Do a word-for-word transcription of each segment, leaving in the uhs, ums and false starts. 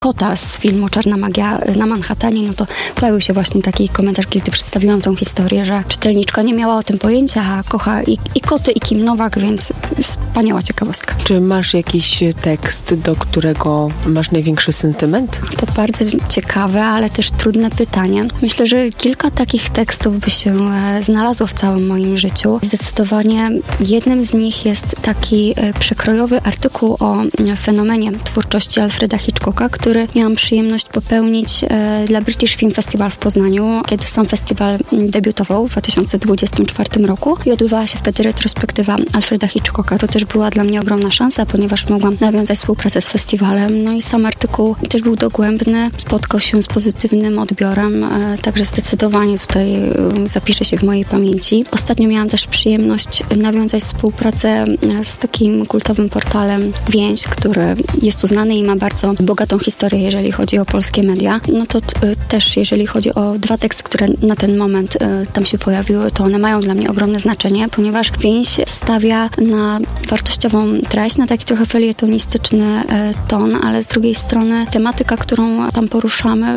kota z filmu Czarna magia na Manhattanie, no to pojawił się właśnie taki komentarz, kiedy przedstawiłam tą historię, że czytelniczka nie miała o tym pojęcia, a kocha i, i koty, i Kim Nowak, więc wspaniała ciekawostka. Czy masz jakiś tekst, do którego masz największy sentyment? To bardzo ciekawe, ale też trudne pytanie. Myślę, że kilka takich tekstów by się znalazło w całym moim życiu. Zdecydowanie jednym z nich jest taki przekrojowy artykuł o fenomenie twórczości Alfreda Hitchcocka, który miałam przyjemność popełnić dla British Film Festival w Poznaniu, kiedy sam festiwal debiutował w dwa tysiące dwudziestym czwartym roku i odbywała się wtedy retrospektywa Alfreda Hitchcocka. To też była dla mnie ogromna szansa, ponieważ mogłam nawiązać współpracę z festiwalem. No i sam artykuł też był dogłębny, spotkał się z pozytywnym odbiorem, także zdecydowanie tutaj zapisze się w mojej pamięci. Ostatnio miałam też przyjemność nawiązać współpracę z takim kultowym portalem Więź, który jest uznany i ma bardzo bogatą historię, jeżeli chodzi o polskie media. No to t- też jeżeli chodzi o dwa teksty, które na ten moment y, tam się pojawiły, to one mają dla mnie ogromne znaczenie, ponieważ Więź stawia na wartościową treść, na taki trochę felietonistyczny y, ton, ale z drugiej strony tematyka, którą tam poruszamy,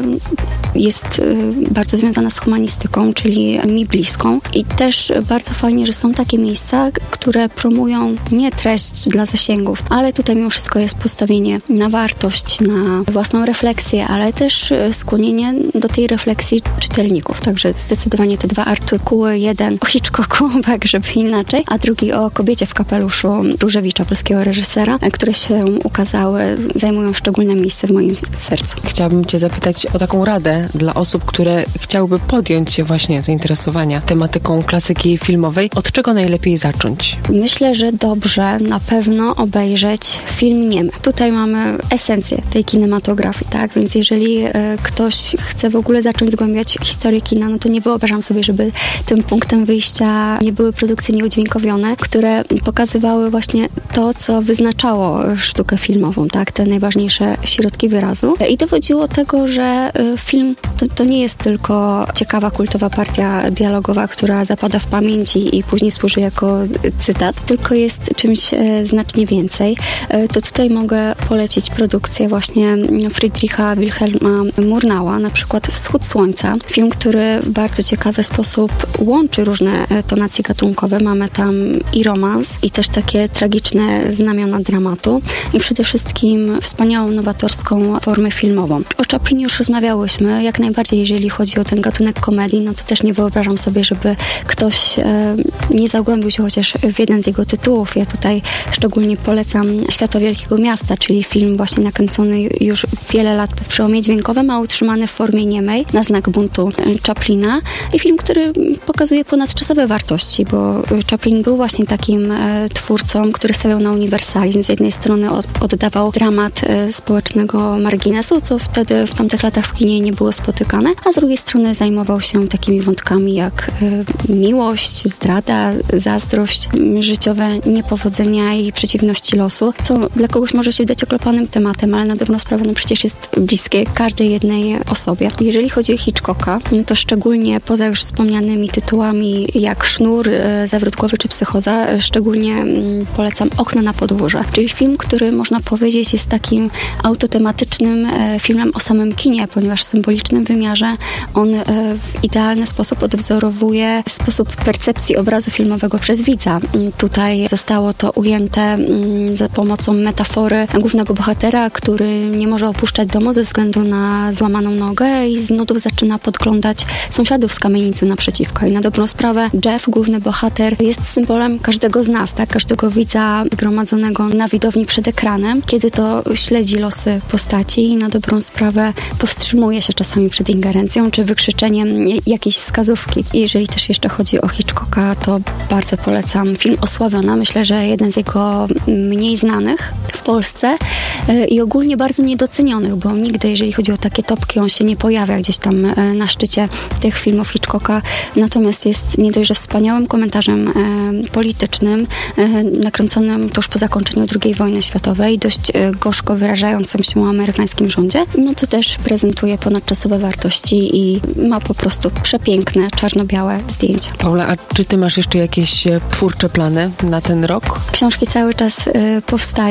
jest y, bardzo związana z humanistyką, czyli mi bliską. I też bardzo fajnie, że są takie miejsca, które promują nie treść dla zasięgów, ale tutaj mimo wszystko jest postawienie na wartość, na własną refleksję, ale też skłonienie do tej refleksji czytelników. Także zdecydowanie te dwa artykuły, jeden o Hitchcocku, tak żeby inaczej, a drugi o kobiecie w kapeluszu Różewicza, polskiego reżysera, które się ukazały, zajmują szczególne miejsce w moim sercu. Chciałabym Cię zapytać o taką radę dla osób, które chciałyby podjąć się właśnie zainteresowania tematyką klasyki filmowej. Od czego najlepiej zacząć? Myślę, że dobrze na pewno obejrzeć film niemy. Tutaj mamy esencję tej kinematografii, tak? Więc jeżeli e, ktoś chce w ogóle zacząć zgłębiać historię kina, no to nie wyobrażam sobie, żeby tym punktem wyjścia nie były produkcje nieudźwiękowione, które pokazywały właśnie to, co wyznaczało sztukę filmową, tak? Te najważniejsze środki wyrazu. I dowodziło tego, że e, film to, to nie jest tylko ciekawa, kultowa partia dialogowa, która zapada w pamięci i później służy jako cytat, tylko jest czymś e, znacznie więcej. E, to tutaj mogę polecić produkcję właśnie Friedricha Wilhelma Murnau'a, na przykład Wschód Słońca. Film, który w bardzo ciekawy sposób łączy różne tonacje gatunkowe. Mamy tam i romans, i też takie tragiczne znamiona dramatu. I przede wszystkim wspaniałą, nowatorską formę filmową. O Chaplinie już rozmawiałyśmy. Jak najbardziej, jeżeli chodzi o ten gatunek komedii, no to też nie wyobrażam sobie, żeby ktoś e, nie zagłębił się chociaż w jeden z jego tytułów. Ja tutaj szczególnie polecam Światła Wielkiego Miasta, czyli film właśnie nakręcony już wiele lat po przełomie dźwiękowym, a utrzymany w formie niemej na znak buntu Chaplina. I film, który pokazuje ponadczasowe wartości, bo Chaplin był właśnie takim e, twórcą, który stawiał na uniwersalizm. Z jednej strony od, oddawał dramat e, społecznego marginesu, co wtedy w tamtych latach w kinie nie było spotykane, a z drugiej strony zajmował się takimi wątkami jak e, miłość, zdrada, zazdrość, życiowe niepowodzenia i przeciwności losu, co dla kogoś może się wydać oklepanym tematem, ale na dobrą sprawę no przecież jest bliskie każdej jednej osobie. Jeżeli chodzi o Hitchcocka, no to szczególnie poza już wspomnianymi tytułami jak Sznur, Zawrót głowy czy Psychoza, szczególnie mm, polecam Okno na podwórze, czyli film, który można powiedzieć jest takim autotematycznym e, filmem o samym kinie, ponieważ w symbolicznym wymiarze on e, w idealny sposób odwzorowuje sposób percepcji obrazu filmowego przez widza. Tutaj zostało to ujęte mm, za pomocą metafory głównego bohatera, który nie może opuszczać domu ze względu na złamaną nogę i z nudów zaczyna podglądać sąsiadów z kamienicy naprzeciwko. I na dobrą sprawę Jeff, główny bohater, jest symbolem każdego z nas, tak? Każdego widza gromadzonego na widowni przed ekranem, kiedy to śledzi losy postaci i na dobrą sprawę powstrzymuje się czasami przed ingerencją czy wykrzyczeniem jakiejś wskazówki. I jeżeli też jeszcze chodzi o Hitchcocka, to bardzo polecam film Osławiona. Myślę, że jeden z jego mniej znanych w Polsce i ogólnie bardzo niedocenionych, bo nigdy, jeżeli chodzi o takie topki, on się nie pojawia gdzieś tam na szczycie tych filmów Hitchcocka. Natomiast jest nie dość, że wspaniałym komentarzem e, politycznym, e, nakręconym tuż po zakończeniu drugiej wojny światowej, dość e, gorzko wyrażającym się o amerykańskim rządzie, no to też prezentuje ponadczasowe wartości i ma po prostu przepiękne, czarno-białe zdjęcia. Paula, a czy ty masz jeszcze jakieś twórcze plany na ten rok? Książki cały czas e, powstają.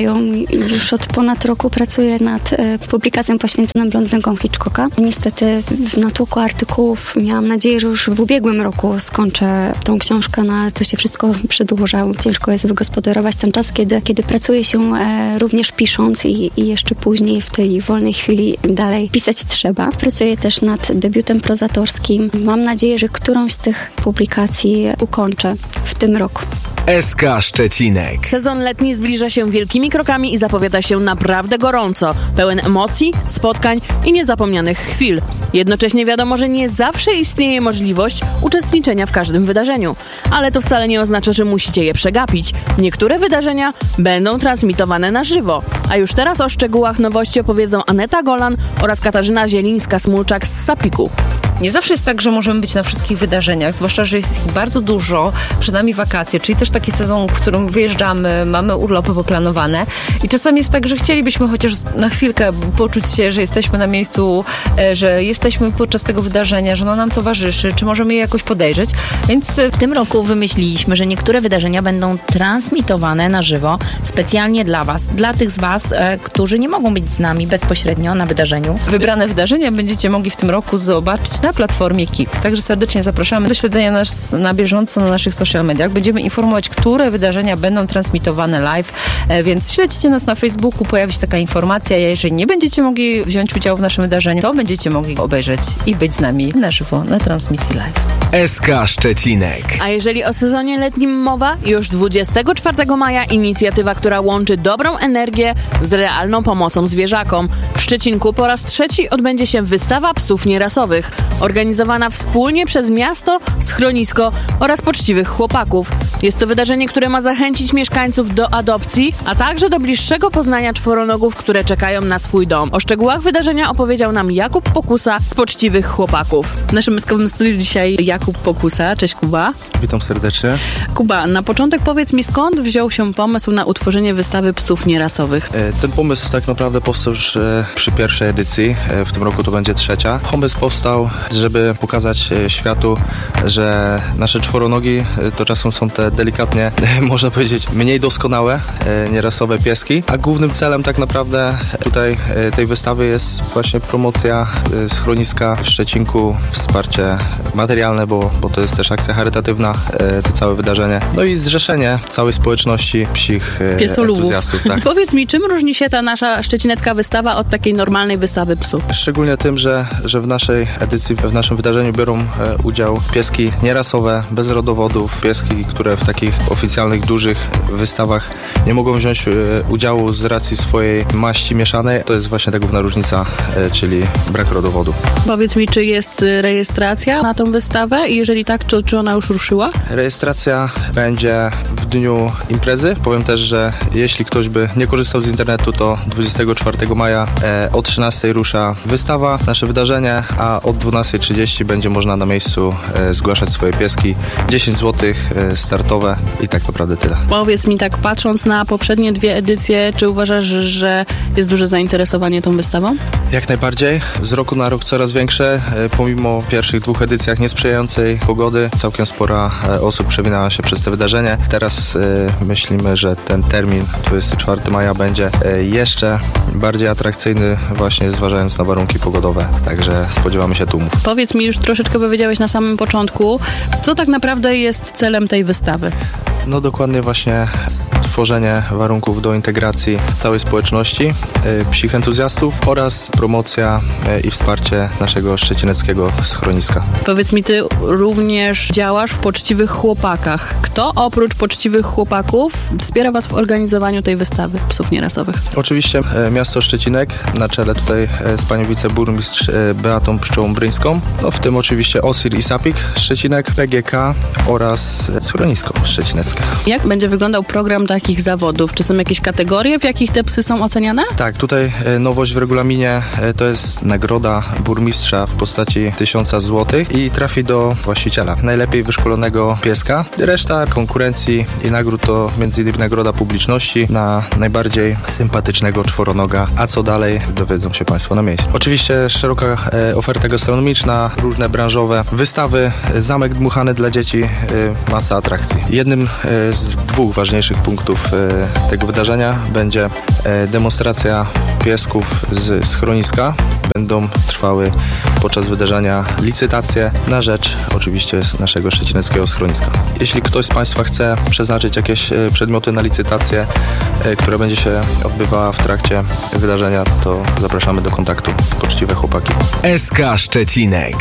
już od ponad roku pracuję nad e, publikacją poświęconą blondynkom Hitchcocka. Niestety w natłoku artykułów miałam nadzieję, że już w ubiegłym roku skończę tą książkę, no ale to się wszystko przedłuża. Ciężko jest wygospodarować ten czas, kiedy, kiedy pracuje się e, również pisząc i, i jeszcze później w tej wolnej chwili dalej pisać trzeba. Pracuję też nad debiutem prozatorskim. Mam nadzieję, że którąś z tych publikacji ukończę w tym roku. S K Szczecinek. Sezon letni zbliża się wielkimi krokami i zapowiada się naprawdę gorąco, pełen emocji, spotkań i niezapomnianych chwil. Jednocześnie wiadomo, że nie zawsze istnieje możliwość uczestniczenia w każdym wydarzeniu, ale to wcale nie oznacza, że musicie je przegapić. Niektóre wydarzenia będą transmitowane na żywo, a już teraz o szczegółach nowości opowiedzą Aneta Golan oraz Katarzyna Zielińska-Smulczak z Sapiku. Nie zawsze jest tak, że możemy być na wszystkich wydarzeniach, zwłaszcza, że jest ich bardzo dużo, przed nami wakacje, czyli też taki sezon, w którym wyjeżdżamy, mamy urlopy poplanowane i czasami jest tak, że chcielibyśmy chociaż na chwilkę poczuć się, że jesteśmy na miejscu, że jesteśmy podczas tego wydarzenia, że ono nam towarzyszy, czy możemy je jakoś podejrzeć, więc w tym roku wymyśliliśmy, że niektóre wydarzenia będą transmitowane na żywo specjalnie dla Was, dla tych z Was, e, którzy nie mogą być z nami bezpośrednio na wydarzeniu. Wybrane wydarzenia będziecie mogli w tym roku zobaczyć na platformie Kik. Także serdecznie zapraszamy do śledzenia nas na bieżąco na naszych social mediach. Będziemy informować, które wydarzenia będą transmitowane live, więc śledźcie nas na Facebooku, pojawi się taka informacja. Jeżeli nie będziecie mogli wziąć udziału w naszym wydarzeniu, to będziecie mogli obejrzeć i być z nami na żywo na transmisji live. S K Szczecinek. A jeżeli o sezonie letnim mowa, już dwudziestego czwartego maja inicjatywa, która łączy dobrą energię z realną pomocą zwierzakom. W Szczecinku po raz trzeci odbędzie się wystawa psów nierasowych, organizowana wspólnie przez miasto, schronisko oraz poczciwych chłopaków. Jest to wydarzenie, które ma zachęcić mieszkańców do adopcji, a także do bliższego poznania czworonogów, które czekają na swój dom. O szczegółach wydarzenia opowiedział nam Jakub Pokusa z poczciwych chłopaków. W naszym myskowym studiu dzisiaj Jakub Pokusa. Cześć, Kuba. Witam serdecznie. Kuba, na początek powiedz mi, skąd wziął się pomysł na utworzenie wystawy psów nierasowych? Ten pomysł tak naprawdę powstał już przy pierwszej edycji. W tym roku to będzie trzecia. Pomysł powstał, żeby pokazać światu, że nasze czworonogi to czasem są te delikatnie, można powiedzieć, mniej doskonałe, nierasowe pieski, a głównym celem tak naprawdę tutaj tej wystawy jest właśnie promocja schroniska w Szczecinku, wsparcie materialne, bo, bo to jest też akcja charytatywna, to całe wydarzenie, no i zrzeszenie całej społeczności psich Piesolubów. Entuzjastów. Tak. Powiedz mi, czym różni się ta nasza szczecinecka wystawa od takiej normalnej wystawy psów? Szczególnie tym, że, że w naszej edycji, w naszym wydarzeniu biorą e, udział pieski nierasowe, bez rodowodów, pieski, które w takich oficjalnych, dużych wystawach nie mogą wziąć e, udziału z racji swojej maści mieszanej. To jest właśnie ta główna różnica, e, czyli brak rodowodu. Powiedz mi, czy jest rejestracja na tą wystawę i jeżeli tak, czy, czy ona już ruszyła? Rejestracja będzie w dniu imprezy. Powiem też, że jeśli ktoś by nie korzystał z internetu, to dwudziestego czwartego maja e, o trzynastej rusza wystawa, nasze wydarzenie, a od dwunastej trzydzieści będzie można na miejscu e, zgłaszać swoje pieski. dziesięć złotych e, startowe i tak naprawdę tyle. Powiedz mi tak, patrząc na poprzednie dwie edycje, czy uważasz, że jest duże zainteresowanie tą wystawą? Jak najbardziej. Z roku na rok coraz większe. E, pomimo pierwszych dwóch edycjach niesprzyjającej pogody, całkiem spora e, osób przewinęła się przez te wydarzenie. Teraz e, myślimy, że ten termin dwudziestego czwartego maja będzie e, jeszcze bardziej atrakcyjny, właśnie zważając na warunki pogodowe. Także spodziewamy się tłumów. Powiedz mi, już troszeczkę powiedziałeś na samym początku, co tak naprawdę jest celem tej wystawy? No dokładnie właśnie stworzenie warunków do integracji całej społeczności, y, psich entuzjastów oraz promocja y, i wsparcie naszego szczecineckiego schroniska. Powiedz mi, ty również działasz w Poczciwych Chłopakach. Kto oprócz Poczciwych Chłopaków wspiera was w organizowaniu tej wystawy psów nierasowych? Oczywiście y, miasto Szczecinek na czele tutaj y, z panią wiceburmistrz y, Beatą Pszczołą-Bryńską. No w tym oczywiście Osir i Sapik Szczecinek, P G K oraz y, schronisko szczecineckie. Jak będzie wyglądał program takich zawodów? Czy są jakieś kategorie, w jakich te psy są oceniane? Tak, tutaj e, nowość w regulaminie e, to jest nagroda burmistrza w postaci tysiąca złotych i trafi do właściciela najlepiej wyszkolonego pieska. Reszta konkurencji i nagród to między innymi nagroda publiczności na najbardziej sympatycznego czworonoga. A co dalej, dowiedzą się Państwo na miejscu. Oczywiście szeroka e, oferta gastronomiczna, różne branżowe wystawy, zamek dmuchany dla dzieci, e, masa atrakcji. Jednym z dwóch ważniejszych punktów tego wydarzenia będzie demonstracja piesków z schroniska. Będą trwały podczas wydarzenia licytacje na rzecz oczywiście naszego szczecineckiego schroniska. Jeśli ktoś z Państwa chce przeznaczyć jakieś przedmioty na licytację, która będzie się odbywała w trakcie wydarzenia, to zapraszamy do kontaktu. Poczciwe chłopaki. S K Szczecinek.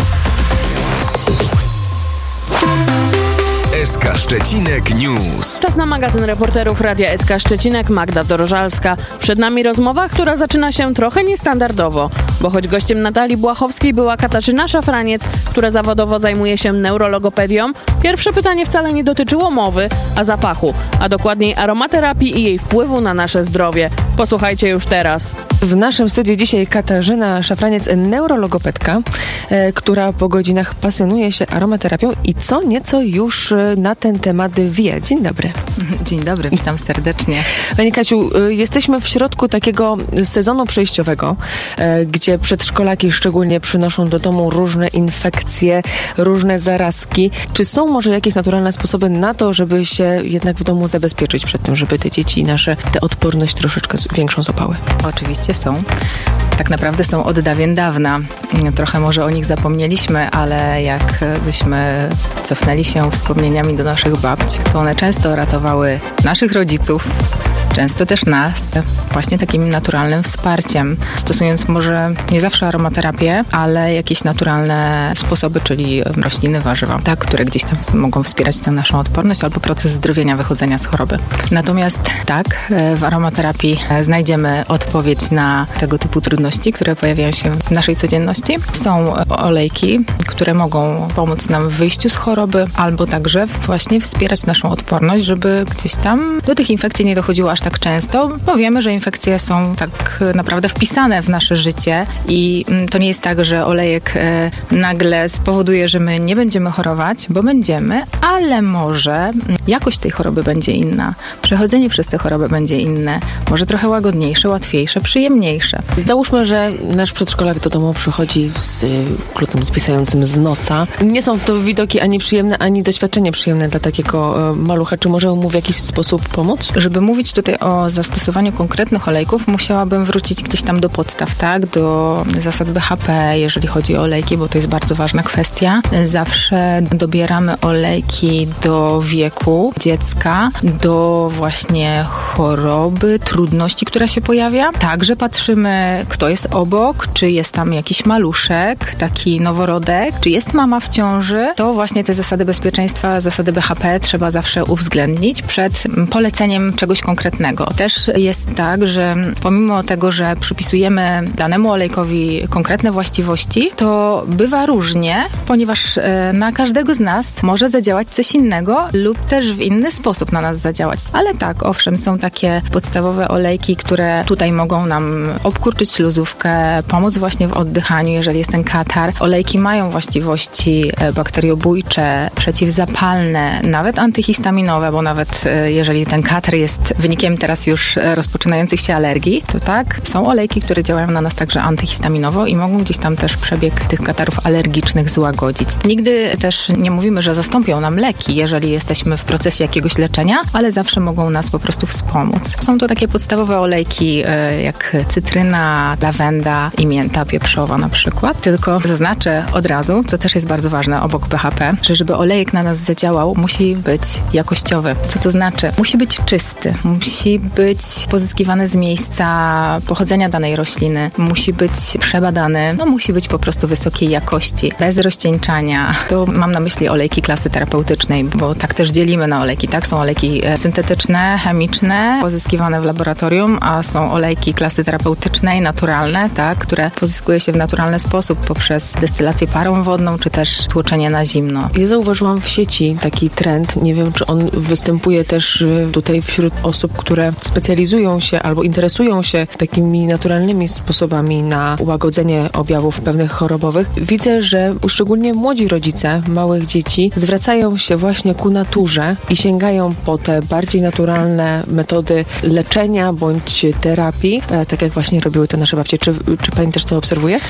S K Szczecinek News. Czas na magazyn reporterów Radia S K Szczecinek. Magda Dorożalska. Przed nami rozmowa, która zaczyna się trochę niestandardowo, bo choć gościem Natalii Błachowskiej była Katarzyna Szafraniec, która zawodowo zajmuje się neurologopedią, pierwsze pytanie wcale nie dotyczyło mowy, a zapachu, a dokładniej aromaterapii i jej wpływu na nasze zdrowie. Posłuchajcie już teraz. W naszym studiu dzisiaj Katarzyna Szafraniec, neurologopedka, e, która po godzinach pasjonuje się aromaterapią i co nieco już na ten temat wie. Dzień dobry. Dzień dobry, witam serdecznie. Pani Kasiu, jesteśmy w środku takiego sezonu przejściowego, e, gdzie przedszkolaki szczególnie przynoszą do domu różne infekcje, różne zarazki. Czy są może jakieś naturalne sposoby na to, żeby się jednak w domu zabezpieczyć przed tym, żeby te dzieci nasze tę odporność troszeczkę większą złapały? Oczywiście są. Tak naprawdę są od dawien dawna. Trochę może o nich zapomnieliśmy, ale jakbyśmy cofnęli się wspomnieniami do naszych babć, to one często ratowały naszych rodziców, często też nas, właśnie takim naturalnym wsparciem, stosując może nie zawsze aromaterapię, ale jakieś naturalne sposoby, czyli rośliny, warzywa, tak, które gdzieś tam mogą wspierać tę naszą odporność albo proces zdrowienia, wychodzenia z choroby. Natomiast tak, w aromaterapii znajdziemy odpowiedź na tego typu trudności, które pojawiają się w naszej codzienności. Są olejki, które mogą pomóc nam w wyjściu z choroby, albo także właśnie wspierać naszą odporność, żeby gdzieś tam do tych infekcji nie dochodziło aż tak często, bo wiemy, że infekcje są tak naprawdę wpisane w nasze życie i to nie jest tak, że olejek e, nagle spowoduje, że my nie będziemy chorować, bo będziemy, ale może jakość tej choroby będzie inna. Przechodzenie przez tę chorobę będzie inne, może trochę łagodniejsze, łatwiejsze, przyjemniejsze. Załóżmy, że nasz przedszkolak do domu przychodzi z klutem zwisającym z nosa. Nie są to widoki ani przyjemne, ani doświadczenie przyjemne dla takiego e, malucha. Czy możemy mu w jakiś sposób pomóc? Żeby mówić tutaj o zastosowaniu konkretnych olejków, musiałabym wrócić gdzieś tam do podstaw, tak? Do zasad B H P, jeżeli chodzi o olejki, bo to jest bardzo ważna kwestia. Zawsze dobieramy olejki do wieku dziecka, do właśnie choroby, trudności, która się pojawia. Także patrzymy, kto jest obok, czy jest tam jakiś maluszek, taki noworodek, czy jest mama w ciąży. To właśnie te zasady bezpieczeństwa, zasady B H P trzeba zawsze uwzględnić przed poleceniem czegoś konkretnego. Też jest tak, że pomimo tego, że przypisujemy danemu olejkowi konkretne właściwości, to bywa różnie, ponieważ na każdego z nas może zadziałać coś innego lub też w inny sposób na nas zadziałać. Ale tak, owszem, są takie podstawowe olejki, które tutaj mogą nam obkurczyć śluzówkę, pomóc właśnie w oddychaniu, jeżeli jest ten katar. Olejki mają właściwości bakteriobójcze, przeciwzapalne, nawet antyhistaminowe, bo nawet jeżeli ten katar jest wynikiem teraz już rozpoczynających się alergii, to tak, są olejki, które działają na nas także antyhistaminowo i mogą gdzieś tam też przebieg tych katarów alergicznych złagodzić. Nigdy też nie mówimy, że zastąpią nam leki, jeżeli jesteśmy w procesie jakiegoś leczenia, ale zawsze mogą nas po prostu wspomóc. Są to takie podstawowe olejki jak cytryna, lawenda i mięta pieprzowa na przykład. Tylko zaznaczę od razu, co też jest bardzo ważne obok B H P, że żeby olejek na nas zadziałał, musi być jakościowy. Co to znaczy? Musi być czysty, musi być pozyskiwany z miejsca pochodzenia danej rośliny, musi być przebadany, no musi być po prostu wysokiej jakości, bez rozcieńczania. To mam na myśli olejki klasy terapeutycznej, bo tak też dzielimy na olejki, tak? Są olejki syntetyczne, chemiczne, pozyskiwane w laboratorium, a są olejki klasy terapeutycznej, naturalne, tak? Które pozyskuje się w naturalny sposób poprzez destylację parą wodną, czy też tłoczenie na zimno. Ja zauważyłam w sieci taki trend, nie wiem, czy on występuje też tutaj wśród osób, które specjalizują się albo interesują się takimi naturalnymi sposobami na łagodzenie objawów pewnych chorobowych. Widzę, że szczególnie młodzi rodzice małych dzieci zwracają się właśnie ku naturze i sięgają po te bardziej naturalne metody leczenia bądź terapii, tak jak właśnie robiły to nasze babcie. Czy, czy pani też to obserwuje?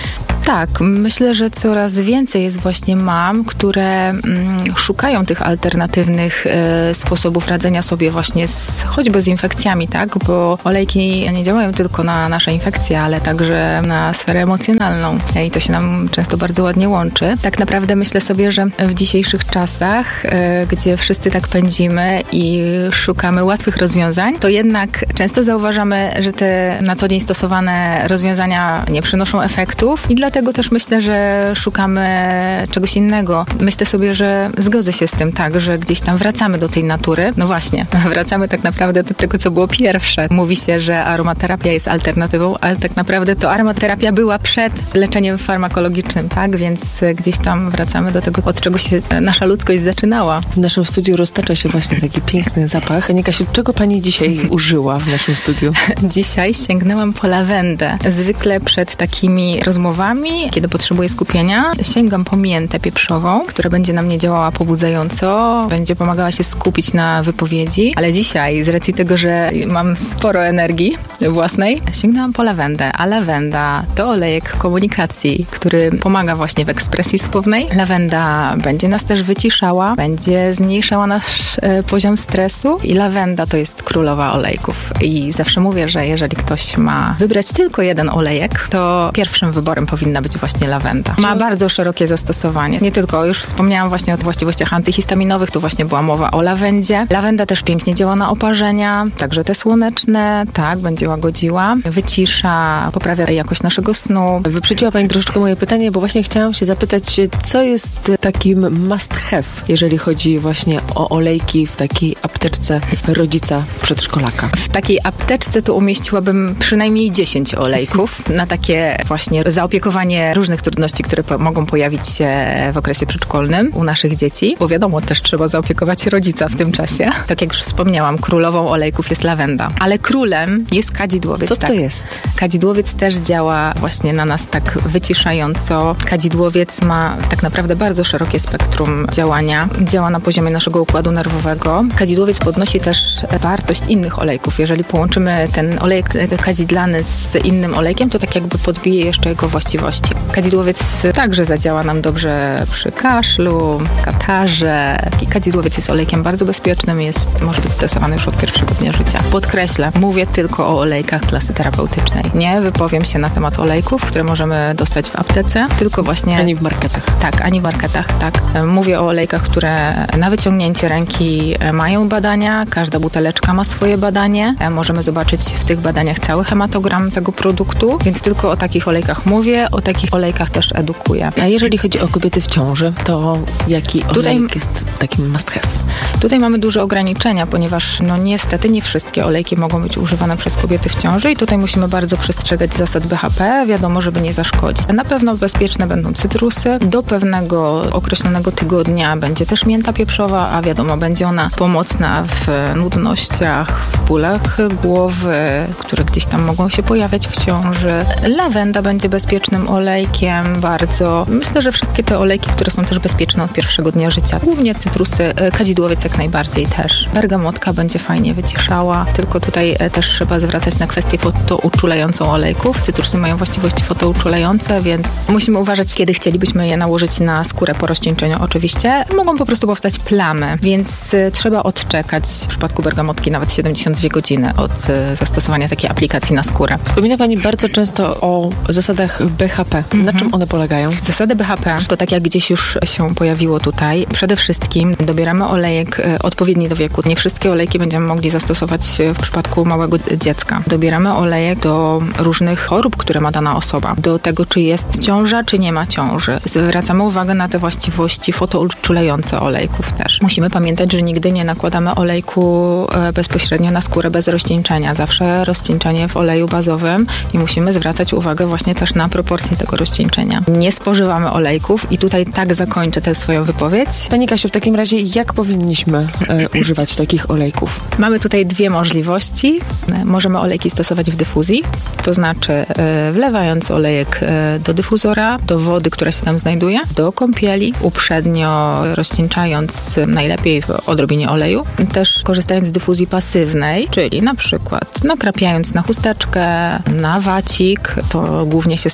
Tak, myślę, że coraz więcej jest właśnie mam, które mm, szukają tych alternatywnych e, sposobów radzenia sobie właśnie z, choćby z infekcjami, tak? Bo olejki nie działają tylko na nasze infekcje, ale także na sferę emocjonalną i to się nam często bardzo ładnie łączy. Tak naprawdę myślę sobie, że w dzisiejszych czasach, e, gdzie wszyscy tak pędzimy i szukamy łatwych rozwiązań, to jednak często zauważamy, że te na co dzień stosowane rozwiązania nie przynoszą efektów i dlatego też myślę, że szukamy czegoś innego. Myślę sobie, że zgodzę się z tym, tak, że gdzieś tam wracamy do tej natury. No właśnie, wracamy tak naprawdę do tego, co było pierwsze. Mówi się, że aromaterapia jest alternatywą, ale tak naprawdę to aromaterapia była przed leczeniem farmakologicznym, tak, więc gdzieś tam wracamy do tego, od czego się nasza ludzkość zaczynała. W naszym studiu roztacza się właśnie taki piękny zapach. Pani Kasiu, czego pani dzisiaj użyła w naszym studiu? Dzisiaj sięgnęłam po lawendę. Zwykle przed takimi rozmowami, kiedy potrzebuję skupienia, sięgam po miętę pieprzową, która będzie na mnie działała pobudzająco, będzie pomagała się skupić na wypowiedzi, ale dzisiaj, z racji tego, że mam sporo energii własnej, sięgnęłam po lawendę, a lawenda to olejek komunikacji, który pomaga właśnie w ekspresji słownej. Lawenda będzie nas też wyciszała, będzie zmniejszała nasz e, poziom stresu i lawenda to jest królowa olejków. I zawsze mówię, że jeżeli ktoś ma wybrać tylko jeden olejek, to pierwszym wyborem powinna być właśnie lawenda. Ma bardzo szerokie zastosowanie. Nie tylko, już wspomniałam właśnie o właściwościach antyhistaminowych, tu właśnie była mowa o lawendzie. Lawenda też pięknie działa na oparzenia, także te słoneczne, tak, będzie łagodziła, wycisza, poprawia jakość naszego snu. Wyprzedziła pani troszeczkę moje pytanie, bo właśnie chciałam się zapytać, co jest takim must have, jeżeli chodzi właśnie o olejki w takiej apteczce rodzica przedszkolaka? W takiej apteczce to umieściłabym przynajmniej dziesięć olejków na takie właśnie zaopiekowanie różnych trudności, które po- mogą pojawić się w okresie przedszkolnym u naszych dzieci, bo wiadomo, też trzeba zaopiekować rodzica w tym czasie. Tak jak już wspomniałam, królową olejków jest lawenda, ale królem jest kadzidłowiec. Co to tak. jest? Kadzidłowiec też działa właśnie na nas tak wyciszająco. Kadzidłowiec ma tak naprawdę bardzo szerokie spektrum działania. Działa na poziomie naszego układu nerwowego. Kadzidłowiec podnosi też wartość innych olejków. Jeżeli połączymy ten olejek kadzidlany z innym olejkiem, to tak jakby podbije jeszcze jego właściwości. Kadzidłowiec także zadziała nam dobrze przy kaszlu, katarze. I kadzidłowiec jest olejkiem bardzo bezpiecznym, jest, może być stosowany już od pierwszego dnia życia. Podkreślę, mówię tylko o olejkach klasy terapeutycznej. Nie wypowiem się na temat olejków, które możemy dostać w aptece, tylko właśnie... Ani w marketach. Tak, ani w marketach, tak. Mówię o olejkach, które na wyciągnięcie ręki mają badania, każda buteleczka ma swoje badanie. Możemy zobaczyć w tych badaniach cały hematogram tego produktu, więc tylko o takich olejkach mówię, o takich olejkach też edukuję. A jeżeli chodzi o kobiety w ciąży, to jaki olejek Tutaj- jest takim must have? Tutaj mamy duże ograniczenia, ponieważ no niestety nie wszystkie olejki mogą być używane przez kobiety w ciąży i tutaj musimy bardzo przestrzegać zasad B H P, wiadomo, żeby nie zaszkodzić. Na pewno bezpieczne będą cytrusy. Do pewnego określonego tygodnia będzie też mięta pieprzowa, a wiadomo, będzie ona pomocna w nudnościach, w bólach głowy, które gdzieś tam mogą się pojawiać w ciąży. Lawenda będzie bezpiecznym olejkiem bardzo. Myślę, że wszystkie te olejki, które są też bezpieczne od pierwszego dnia życia. Głównie cytrusy, kadzidłowiec jak najbardziej też. Bergamotka będzie fajnie wyciszała, tylko tutaj też trzeba zwracać na kwestię fotouczulającą olejków. Cytrusy mają właściwości fotouczulające, więc musimy uważać, kiedy chcielibyśmy je nałożyć na skórę po rozcieńczeniu. Oczywiście mogą po prostu powstać plamy, więc y, trzeba odczekać w przypadku bergamotki nawet siedemdziesiąt dwie godziny od y, zastosowania takiej aplikacji na skórę. Wspomina pani bardzo często o zasadach B H P. Mhm. Na czym one polegają? Zasady B H P to tak jak gdzieś już się pojawiło tutaj. Przede wszystkim dobieramy olejek y, odpowiedni do wieku. Nie wszystkie olejki będziemy mogli zastosować y, w przypadku małego dziecka. Dobieramy olejek do różnych chorób, które ma dana osoba. Do tego, czy jest ciąża, czy nie ma ciąży. Zwracamy uwagę na te właściwości fotouczulające olejków też. Musimy pamiętać, że nigdy nie nakładamy olejku y, bezpośrednio na skórę bez rozcieńczenia. Zawsze rozcieńczenie w oleju bazowym i musimy zwracać uwagę właśnie też na proporcje tego rozcieńczenia. Nie spożywamy olejków i tutaj tak zakończę tę swoją wypowiedź. Pani Kasiu, w takim razie jak powinniśmy e, używać takich olejków? Mamy tutaj dwie możliwości. Możemy olejki stosować w dyfuzji, to znaczy e, wlewając olejek e, do dyfuzora, do wody, która się tam znajduje, do kąpieli, uprzednio rozcieńczając e, najlepiej w odrobinie oleju. Też korzystając z dyfuzji pasywnej, czyli na przykład nakrapiając na chusteczkę, na wacik, to głównie się stosuje u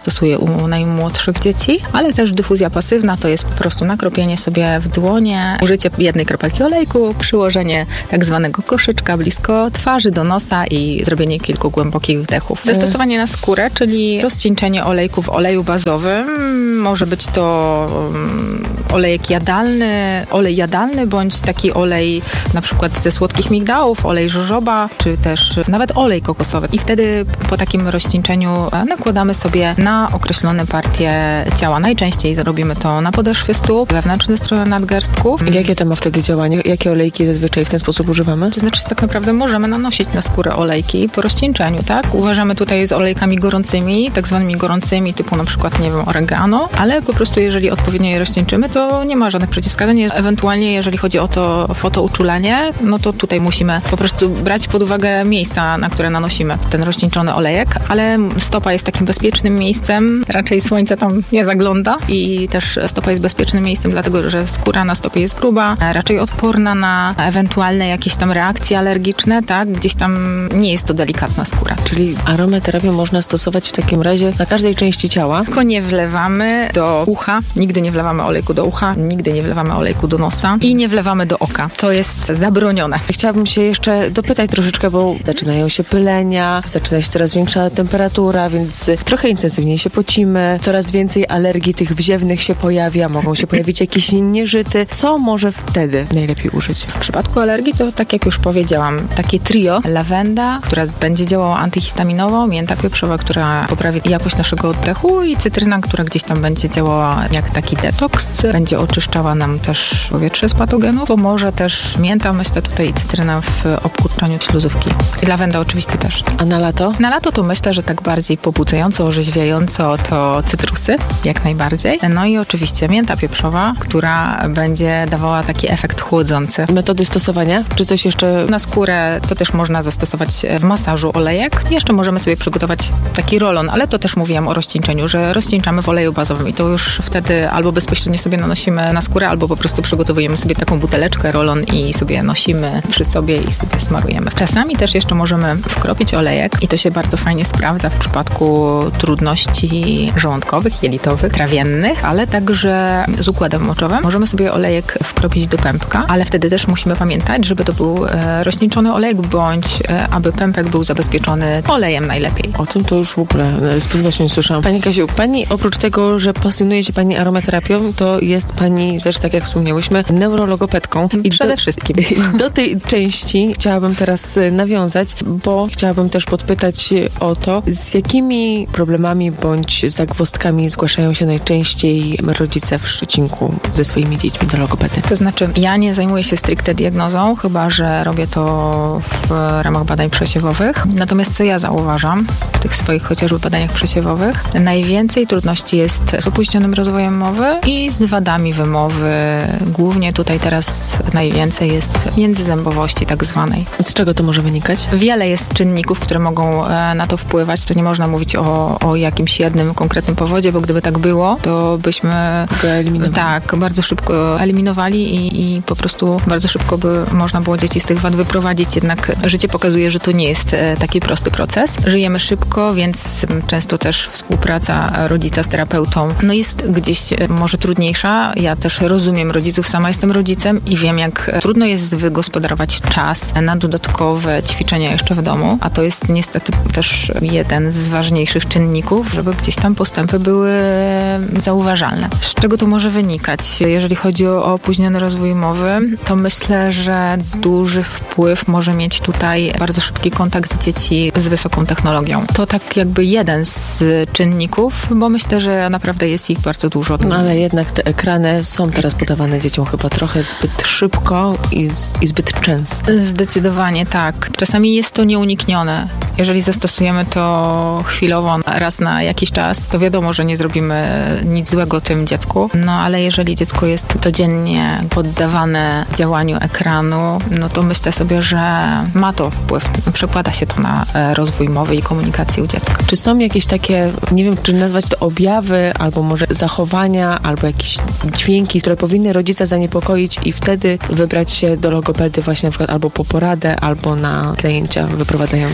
u najmłodszych dzieci, ale też dyfuzja pasywna to jest po prostu nakropienie sobie w dłonie, użycie jednej kropelki olejku, przyłożenie tak zwanego koszyczka blisko twarzy do nosa i zrobienie kilku głębokich wdechów. Zastosowanie na skórę, czyli rozcieńczenie olejku w oleju bazowym. Może być to um, olejek jadalny, olej jadalny, bądź taki olej na przykład ze słodkich migdałów, olej żożoba, czy też nawet olej kokosowy. I wtedy po takim rozcieńczeniu nakładamy sobie na określone partie ciała. Najczęściej robimy to na podeszwy stóp, wewnętrzne strony nadgarstków. I jakie to ma wtedy działanie? Jakie olejki zazwyczaj w ten sposób używamy? To znaczy tak naprawdę możemy nanosić na skórę olejki po rozcieńczeniu, tak? Uważamy tutaj z olejkami gorącymi, tak zwanymi gorącymi, typu na przykład, nie wiem, oregano, ale po prostu jeżeli odpowiednio je rozcieńczymy, to nie ma żadnych przeciwwskazań. Ewentualnie jeżeli chodzi o to fotouczulanie, no to tutaj musimy po prostu brać pod uwagę miejsca, na które nanosimy ten rozcieńczony olejek, ale stopa jest takim bezpiecznym miejscem, raczej słońce tam nie zagląda i też stopa jest bezpiecznym miejscem, dlatego że skóra na stopie jest gruba, raczej odporna na ewentualne jakieś tam reakcje alergiczne, tak? Gdzieś tam nie jest to delikatna skóra. Czyli aromaterapię można stosować w takim razie na każdej części ciała? Tylko nie wlewamy do ucha, nigdy nie wlewamy olejku do ucha, nigdy nie wlewamy olejku do nosa i nie wlewamy do oka. To jest zabronione. Chciałabym się jeszcze dopytać troszeczkę, bo zaczynają się pylenia, zaczyna się coraz większa temperatura, więc trochę intensywniej się pocimy, coraz więcej alergii tych wziewnych się pojawia, mogą się pojawić jakieś nieżyty. Co może wtedy najlepiej użyć? W przypadku alergii to, tak jak już powiedziałam, takie trio: lawenda, która będzie działała antyhistaminowo, mięta pieprzowa, która poprawi jakość naszego oddechu, i cytryna, która gdzieś tam będzie działała jak taki detoks, będzie oczyszczała nam też powietrze z patogenów. Pomoże też mięta, myślę tutaj, i cytryna w obkurczaniu śluzówki. I lawenda oczywiście też. A na lato? Na lato to myślę, że tak bardziej pobudzająco, orzeźwiająco to cytrusy, jak najbardziej. No i oczywiście mięta pieprzowa, która będzie dawała taki efekt chłodzący. Metody stosowania? Czy coś jeszcze? Na skórę to też można zastosować w masażu olejek. Jeszcze możemy sobie przygotować taki rolon, ale to też mówiłam o rozcieńczeniu, że rozcieńczamy w oleju bazowym i to już wtedy albo bezpośrednio sobie nanosimy na skórę, albo po prostu przygotowujemy sobie taką buteleczkę, rolon i sobie nosimy przy sobie i sobie smarujemy. Czasami też jeszcze możemy wkropić olejek i to się bardzo fajnie sprawdza w przypadku trudności żołądkowych, jelitowych, trawiennych, ale także z układem moczowym. Możemy sobie olejek wkropić do pępka, ale wtedy też musimy pamiętać, żeby to był e, rozcieńczony olejek, bądź e, aby pępek był zabezpieczony olejem najlepiej. O tym to już w ogóle z pewnością nie słyszałam. Pani Kasiu, pani oprócz tego, że pasjonuje się pani aromaterapią, to jest pani też, tak jak wspomniałyśmy, neurologopedką. I przede do, wszystkim. Do tej części chciałabym teraz nawiązać, bo chciałabym też podpytać o to, z jakimi problemami bądź zagwozdkami zgłaszają się najczęściej rodzice w Szczecinku ze swoimi dziećmi do logopedy. To znaczy, ja nie zajmuję się stricte diagnozą, chyba że robię to w ramach badań przesiewowych. Natomiast co ja zauważam w tych swoich chociażby badaniach przesiewowych, najwięcej trudności jest z opóźnionym rozwojem mowy i z wadami wymowy. Głównie tutaj teraz najwięcej jest międzyzębowości tak zwanej. Z czego to może wynikać? Wiele jest czynników, które mogą na to wpływać. To nie można mówić o, o jakimś jednym konkretnym powodzie, bo gdyby tak było, to byśmy go eliminowali. Tak, bardzo szybko eliminowali i, i po prostu bardzo szybko by można było dzieci z tych wad wyprowadzić. Jednak życie pokazuje, że to nie jest taki prosty proces. Żyjemy szybko, więc często też współpraca rodzica z terapeutą no jest gdzieś może trudniejsza. Ja też rozumiem rodziców, sama jestem rodzicem i wiem, jak trudno jest wygospodarować czas na dodatkowe ćwiczenia jeszcze w domu, a to jest niestety też jeden z ważniejszych czynników, żeby gdzieś tam postępy były zauważalne. Z czego to może wynikać? Jeżeli chodzi o opóźniony rozwój mowy, to myślę, że duży wpływ może mieć tutaj bardzo szybki kontakt dzieci z wysoką technologią. To tak jakby jeden z czynników, bo myślę, że naprawdę jest ich bardzo dużo. No ale jednak te ekrany są teraz podawane dzieciom chyba trochę zbyt szybko i, z, i zbyt często. Zdecydowanie tak. Czasami jest to nieuniknione. Jeżeli zastosujemy to chwilowo, raz na jakiś czas, to wiadomo, że nie zrobimy nic złego tym dziecku. No ale jeżeli dziecko jest codziennie poddawane działaniu ekranu, no to myślę sobie, że ma to wpływ. Przekłada się to na rozwój mowy i komunikacji u dziecka. Czy są jakieś takie, nie wiem, czy nazwać to objawy, albo może zachowania, albo jakieś dźwięki, które powinny rodzica zaniepokoić i wtedy wybrać się do logopedy właśnie na przykład albo po poradę, albo na zajęcia wyprowadzające? Ja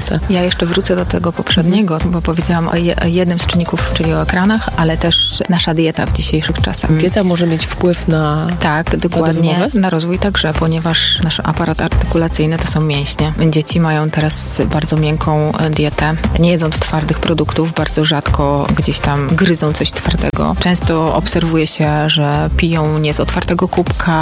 jeszcze wrócę do tego poprzedniego, bo powiedziałam o, je, o jednym z czynników, czyli o ekranach, ale też nasza dieta w dzisiejszych czasach. Dieta może mieć wpływ na... Tak, dokładnie, na rozwój także, ponieważ nasz aparat artykulacyjny to są mięśnie. Dzieci mają teraz bardzo miękką dietę. Nie jedzą twardych produktów, bardzo rzadko gdzieś tam gryzą coś twardego. Często obserwuje się, że piją nie z otwartego kubka,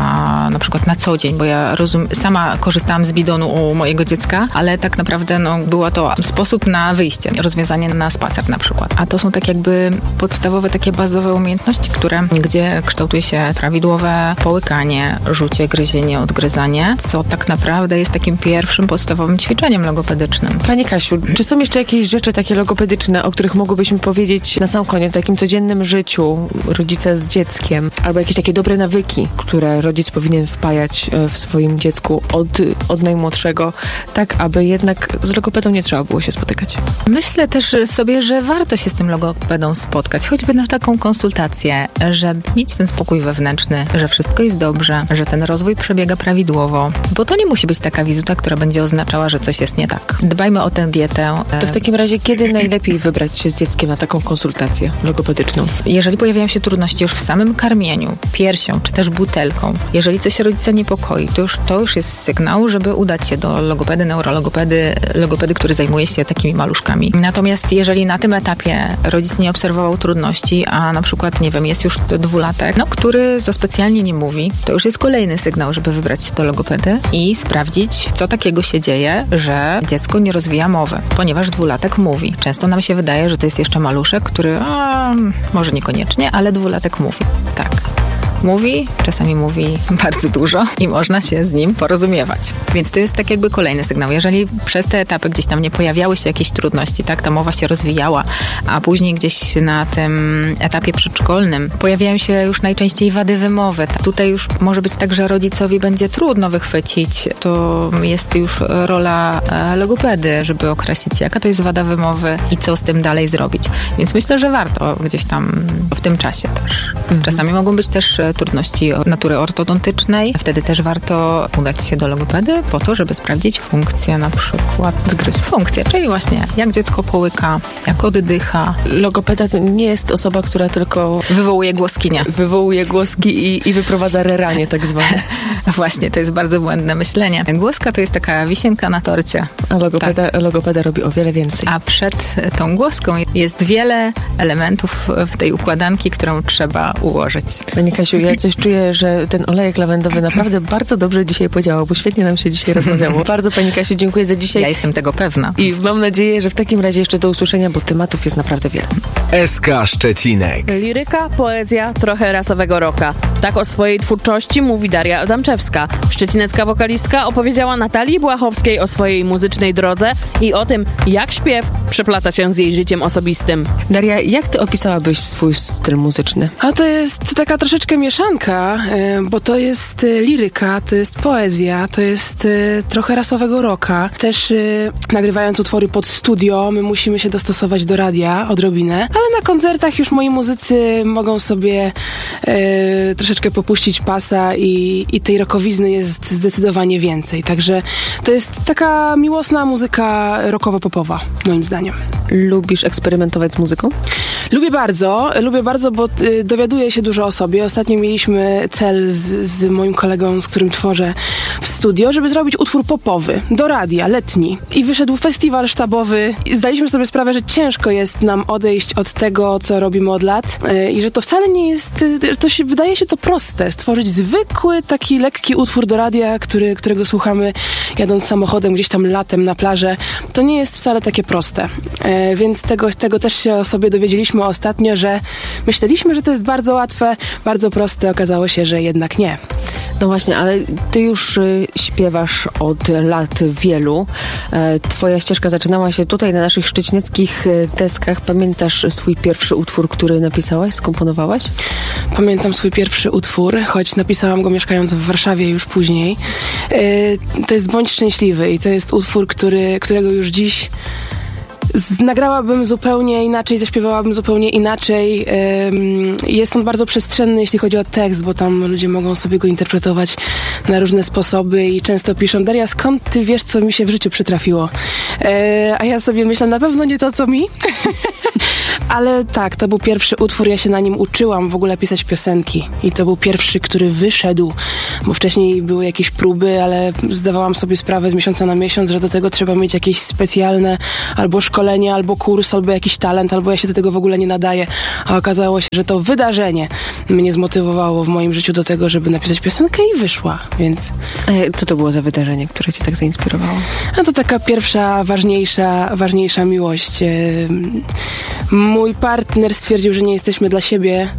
a na przykład na co dzień, bo ja rozum, sama korzystałam z bidonu u mojego dziecka, ale tak naprawdę no, było to sposób na wyjście, rozwiązanie na spacer na przykład. A to są tak jakby podstawowe, takie bazowe umiejętności, które, gdzie kształtuje się prawidłowe połykanie, rzucie, gryzienie, odgryzanie, co tak naprawdę jest takim pierwszym podstawowym ćwiczeniem logopedycznym. Pani Kasiu, czy są jeszcze jakieś rzeczy takie logopedyczne, o których mogłybyśmy powiedzieć na sam koniec, w takim codziennym życiu rodzica z dzieckiem, albo jakieś takie dobre nawyki, które rodzic powinien wpajać w swoim dziecku od, od najmłodszego, tak aby jednak z logopedą nie trzeba było się spotykać? Myślę też sobie, że warto się z tym logopedą spotkać, choćby na taką konsultację, żeby mieć ten spokój wewnętrzny, że wszystko jest dobrze, że ten rozwój przebiega prawidłowo, bo to nie musi być taka wizyta, która będzie oznaczała, że coś jest nie tak. Dbajmy o tę dietę. To w takim razie kiedy najlepiej wybrać się z dzieckiem na taką konsultację logopedyczną? Jeżeli pojawiają się trudności już w samym karmieniu, piersią, czy też butelką, jeżeli coś rodzica niepokoi, to już, to już jest sygnał, żeby udać się do logopedy, neurologopedy, logopedy, który zajmuje się takimi maluszkami. Natomiast jeżeli na tym etapie rodzic nie obserwował trudności, a na przykład, nie wiem, jest już dwulatek, no, który za specjalnie nie mówi, to już jest kolejny sygnał, żeby wybrać się do logopedy i sprawdzić, co takiego się dzieje, że dziecko nie rozwija mowy, ponieważ dwulatek mówi. Często nam się wydaje, że to jest jeszcze maluszek, który a, może niekoniecznie, ale dwulatek mówi. Tak. Mówi, czasami mówi bardzo dużo i można się z nim porozumiewać. Więc to jest tak jakby kolejny sygnał. Jeżeli przez te etapy gdzieś tam nie pojawiały się jakieś trudności, tak, ta mowa się rozwijała, a później gdzieś na tym etapie przedszkolnym pojawiają się już najczęściej wady wymowy. Tutaj już może być tak, że rodzicowi będzie trudno wychwycić. To jest już rola logopedy, żeby określić, jaka to jest wada wymowy i co z tym dalej zrobić. Więc myślę, że warto gdzieś tam w tym czasie też. Mhm. Czasami mogą być też trudności natury ortodontycznej. Wtedy też warto udać się do logopedy po to, żeby sprawdzić funkcję na przykład zgryźć. Funkcję, czyli właśnie jak dziecko połyka, jak oddycha. Logopeda to nie jest osoba, która tylko wywołuje głoskinia. Wywołuje głoski i, i wyprowadza reranie tak zwane. Właśnie, to jest bardzo błędne myślenie. Głoska to jest taka wisienka na torcie. A logopeda, tak. logopeda robi o wiele więcej. A przed tą głoską jest wiele elementów w tej układanki, którą trzeba ułożyć. Pani Kasiu, ja coś czuję, że ten olejek lawendowy naprawdę bardzo dobrze dzisiaj podziałał, bo świetnie nam się dzisiaj rozmawiało. Bardzo Pani Kasiu dziękuję za dzisiaj. Ja jestem tego pewna. I mam nadzieję, że w takim razie jeszcze do usłyszenia, bo tematów jest naprawdę wiele. S K Szczecinek. Liryka, poezja, trochę rasowego rocka. Tak o swojej twórczości mówi Daria Adamczewska. Szczecinecka wokalistka opowiedziała Natalii Błachowskiej o swojej muzycznej drodze i o tym, jak śpiew przeplata się z jej życiem osobistym. Daria, jak ty opisałabyś swój styl muzyczny? A to jest taka troszeczkę mieszanka, bo to jest liryka, to jest poezja, to jest trochę rasowego rocka. Też nagrywając utwory pod studio, my musimy się dostosować do radia odrobinę, ale na koncertach już moi muzycy mogą sobie e, troszeczkę popuścić pasa i, i tej rockowizny jest zdecydowanie więcej. Także to jest taka miłosna muzyka rockowo-popowa, moim zdaniem. Lubisz eksperymentować z muzyką? Lubię bardzo, lubię bardzo, bo y, dowiaduję się dużo o sobie. Ostatnio mieliśmy cel z, z moim kolegą, z którym tworzę w studio, żeby zrobić utwór popowy do radia, letni. I wyszedł festiwal sztabowy i zdaliśmy sobie sprawę, że ciężko jest nam odejść od tego, co robimy od lat y, i że to wcale nie jest, y, to się wydaje się to proste, stworzyć zwykły, taki lekki utwór do radia, który, którego słuchamy jadąc samochodem gdzieś tam latem na plażę. To nie jest wcale takie proste. Y, więc tego, tego też się o sobie dowiedzieliśmy ostatnio, że myśleliśmy, że to jest bardzo łatwe, bardzo proste, okazało się, że jednak nie. No właśnie, ale ty już y, śpiewasz od lat wielu. E, twoja ścieżka zaczynała się tutaj na naszych szczecineckich deskach. Pamiętasz swój pierwszy utwór, który napisałaś, skomponowałaś? Pamiętam swój pierwszy utwór, choć napisałam go mieszkając w Warszawie już później. E, to jest Bądź szczęśliwy i to jest utwór, który, którego już dziś Z, nagrałabym zupełnie inaczej, zaśpiewałabym zupełnie inaczej. Ym, jest on bardzo przestrzenny, jeśli chodzi o tekst, bo tam ludzie mogą sobie go interpretować na różne sposoby i często piszą: Daria, skąd ty wiesz, co mi się w życiu przytrafiło? Yy, a ja sobie myślę, na pewno nie to, co mi. Ale tak, to był pierwszy utwór, ja się na nim uczyłam w ogóle pisać piosenki i to był pierwszy, który wyszedł, bo wcześniej były jakieś próby, ale zdawałam sobie sprawę z miesiąca na miesiąc, że do tego trzeba mieć jakieś specjalne albo szkolenie, albo kurs, albo jakiś talent, albo ja się do tego w ogóle nie nadaję, a okazało się, że to wydarzenie mnie zmotywowało w moim życiu do tego, żeby napisać piosenkę i wyszła, więc... A co to było za wydarzenie, które cię tak zainspirowało? No to taka pierwsza, ważniejsza, ważniejsza miłość. Mój partner stwierdził, że nie jesteśmy dla siebie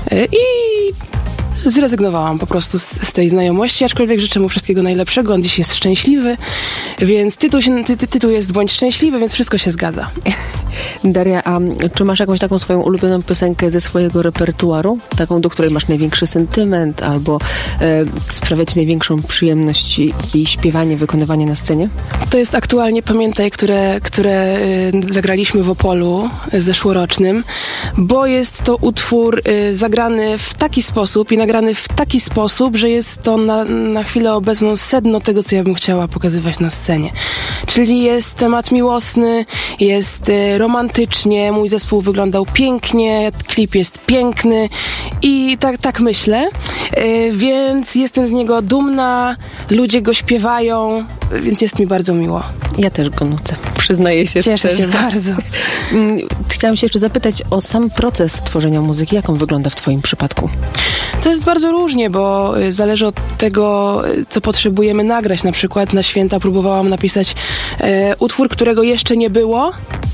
i zrezygnowałam po prostu z, z tej znajomości, aczkolwiek życzę mu wszystkiego najlepszego, on dziś jest szczęśliwy, więc tytuł, się, ty, ty, tytuł jest Bądź szczęśliwy, więc wszystko się zgadza. Daria, a czy masz jakąś taką swoją ulubioną piosenkę ze swojego repertuaru? Taką, do której masz największy sentyment albo e, sprawia ci największą przyjemność jej śpiewanie, wykonywanie na scenie? To jest aktualnie Pamiętaj, które, które y, zagraliśmy w Opolu y, zeszłorocznym, bo jest to utwór y, zagrany w taki sposób i nagrany w taki sposób, że jest to na, na chwilę obecną sedno tego, co ja bym chciała pokazywać na scenie. Czyli jest temat miłosny, jest y, romantycznie, mój zespół wyglądał pięknie, klip jest piękny i tak, tak myślę, y, więc jestem z niego dumna, ludzie go śpiewają, więc jest mi bardzo miło. Ja też go nucę, przyznaję się. Cieszę szczerze. się bardzo. Chciałam się jeszcze zapytać o sam proces tworzenia muzyki. Jak on wygląda w twoim przypadku? To jest bardzo różnie, bo zależy od tego, co potrzebujemy nagrać. Na przykład na święta próbowałam napisać e, utwór, którego jeszcze nie było.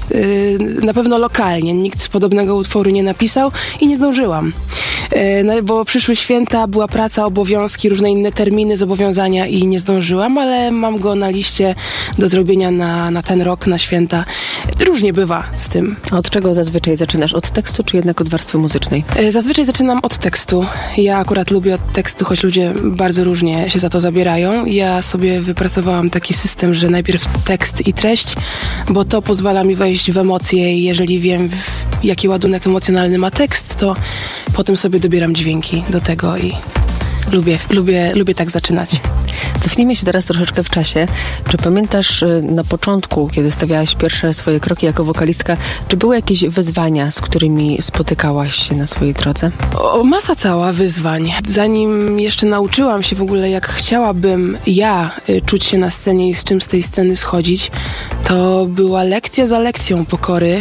Na pewno lokalnie. Nikt podobnego utworu nie napisał i nie zdążyłam. No, bo przyszły święta, była praca, obowiązki, różne inne terminy, zobowiązania i nie zdążyłam, ale mam go na liście do zrobienia na, na ten rok, na święta. Różnie bywa z tym. A od czego zazwyczaj zaczynasz? Od tekstu, czy jednak od warstwy muzycznej? Zazwyczaj zaczynam od tekstu. Ja akurat lubię od tekstu, choć ludzie bardzo różnie się za to zabierają. Ja sobie wypracowałam taki system, że najpierw tekst i treść, bo to pozwala mi wejść w emocje i jeżeli wiem, jaki ładunek emocjonalny ma tekst, to potem sobie dobieram dźwięki do tego i lubię, lubię, lubię tak zaczynać. Cofnijmy się teraz troszeczkę w czasie. Czy pamiętasz na początku, kiedy stawiałaś pierwsze swoje kroki jako wokalistka, czy były jakieś wyzwania, z którymi spotykałaś się na swojej drodze? O, masa cała wyzwań. Zanim jeszcze nauczyłam się w ogóle, jak chciałabym ja y, czuć się na scenie i z czym z tej sceny schodzić, to była lekcja za lekcją pokory.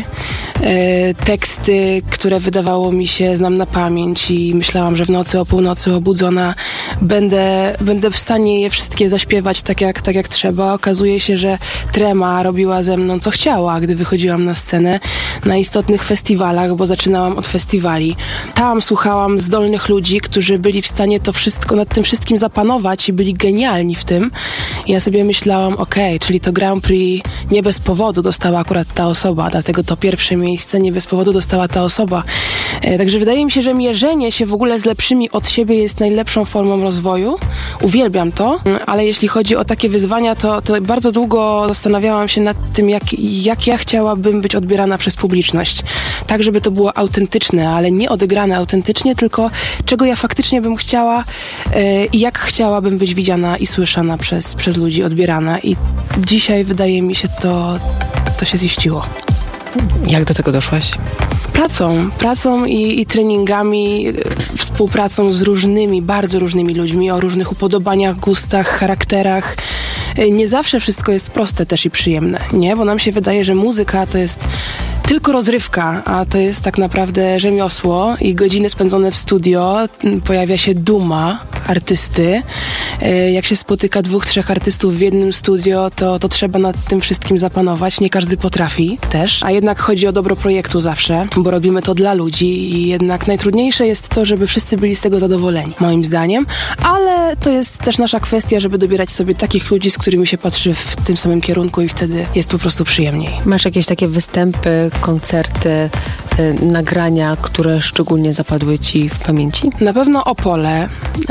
Y, teksty, które wydawało mi się znam na pamięć i myślałam, że w nocy o północy obudzona będę, będę w stanie je wszystkie zaśpiewać tak jak, tak jak trzeba. Okazuje się, że trema robiła ze mną co chciała, gdy wychodziłam na scenę na istotnych festiwalach, bo zaczynałam od festiwali. Tam słuchałam zdolnych ludzi, którzy byli w stanie to wszystko, nad tym wszystkim zapanować i byli genialni w tym. I ja sobie myślałam, okej, okay, czyli to Grand Prix nie bez powodu dostała akurat ta osoba, dlatego to pierwsze miejsce nie bez powodu dostała ta osoba. E, także wydaje mi się, że mierzenie się w ogóle z lepszymi od siebie jest najlepszą formą rozwoju. Uwielbiam to, ale jeśli chodzi o takie wyzwania, to, to bardzo długo zastanawiałam się nad tym, jak, jak ja chciałabym być odbierana przez publiczność. Tak, żeby to było autentyczne, ale nie odegrane autentycznie, tylko czego ja faktycznie bym chciała e, i jak chciałabym być widziana i słyszana przez, przez ludzi, odbierana. I dzisiaj wydaje mi się to, to się ziściło. Jak do tego doszłaś? Pracą, pracą i, i treningami, współpracą z różnymi, bardzo różnymi ludźmi o różnych upodobaniach, gustach, charakterach. Nie zawsze wszystko jest proste też i przyjemne, nie? Bo nam się wydaje, że muzyka to jest tylko rozrywka, a to jest tak naprawdę rzemiosło i godziny spędzone w studio, pojawia się duma artysty. Jak się spotyka dwóch, trzech artystów w jednym studio, to, to trzeba nad tym wszystkim zapanować. Nie każdy potrafi też, a jednak chodzi o dobro projektu zawsze, bo robimy to dla ludzi i jednak najtrudniejsze jest to, żeby wszyscy byli z tego zadowoleni, moim zdaniem, ale to jest też nasza kwestia, żeby dobierać sobie takich ludzi, z którymi się patrzy w tym samym kierunku i wtedy jest po prostu przyjemniej. Masz jakieś takie występy, koncerty, nagrania, które szczególnie zapadły Ci w pamięci? Na pewno Opole,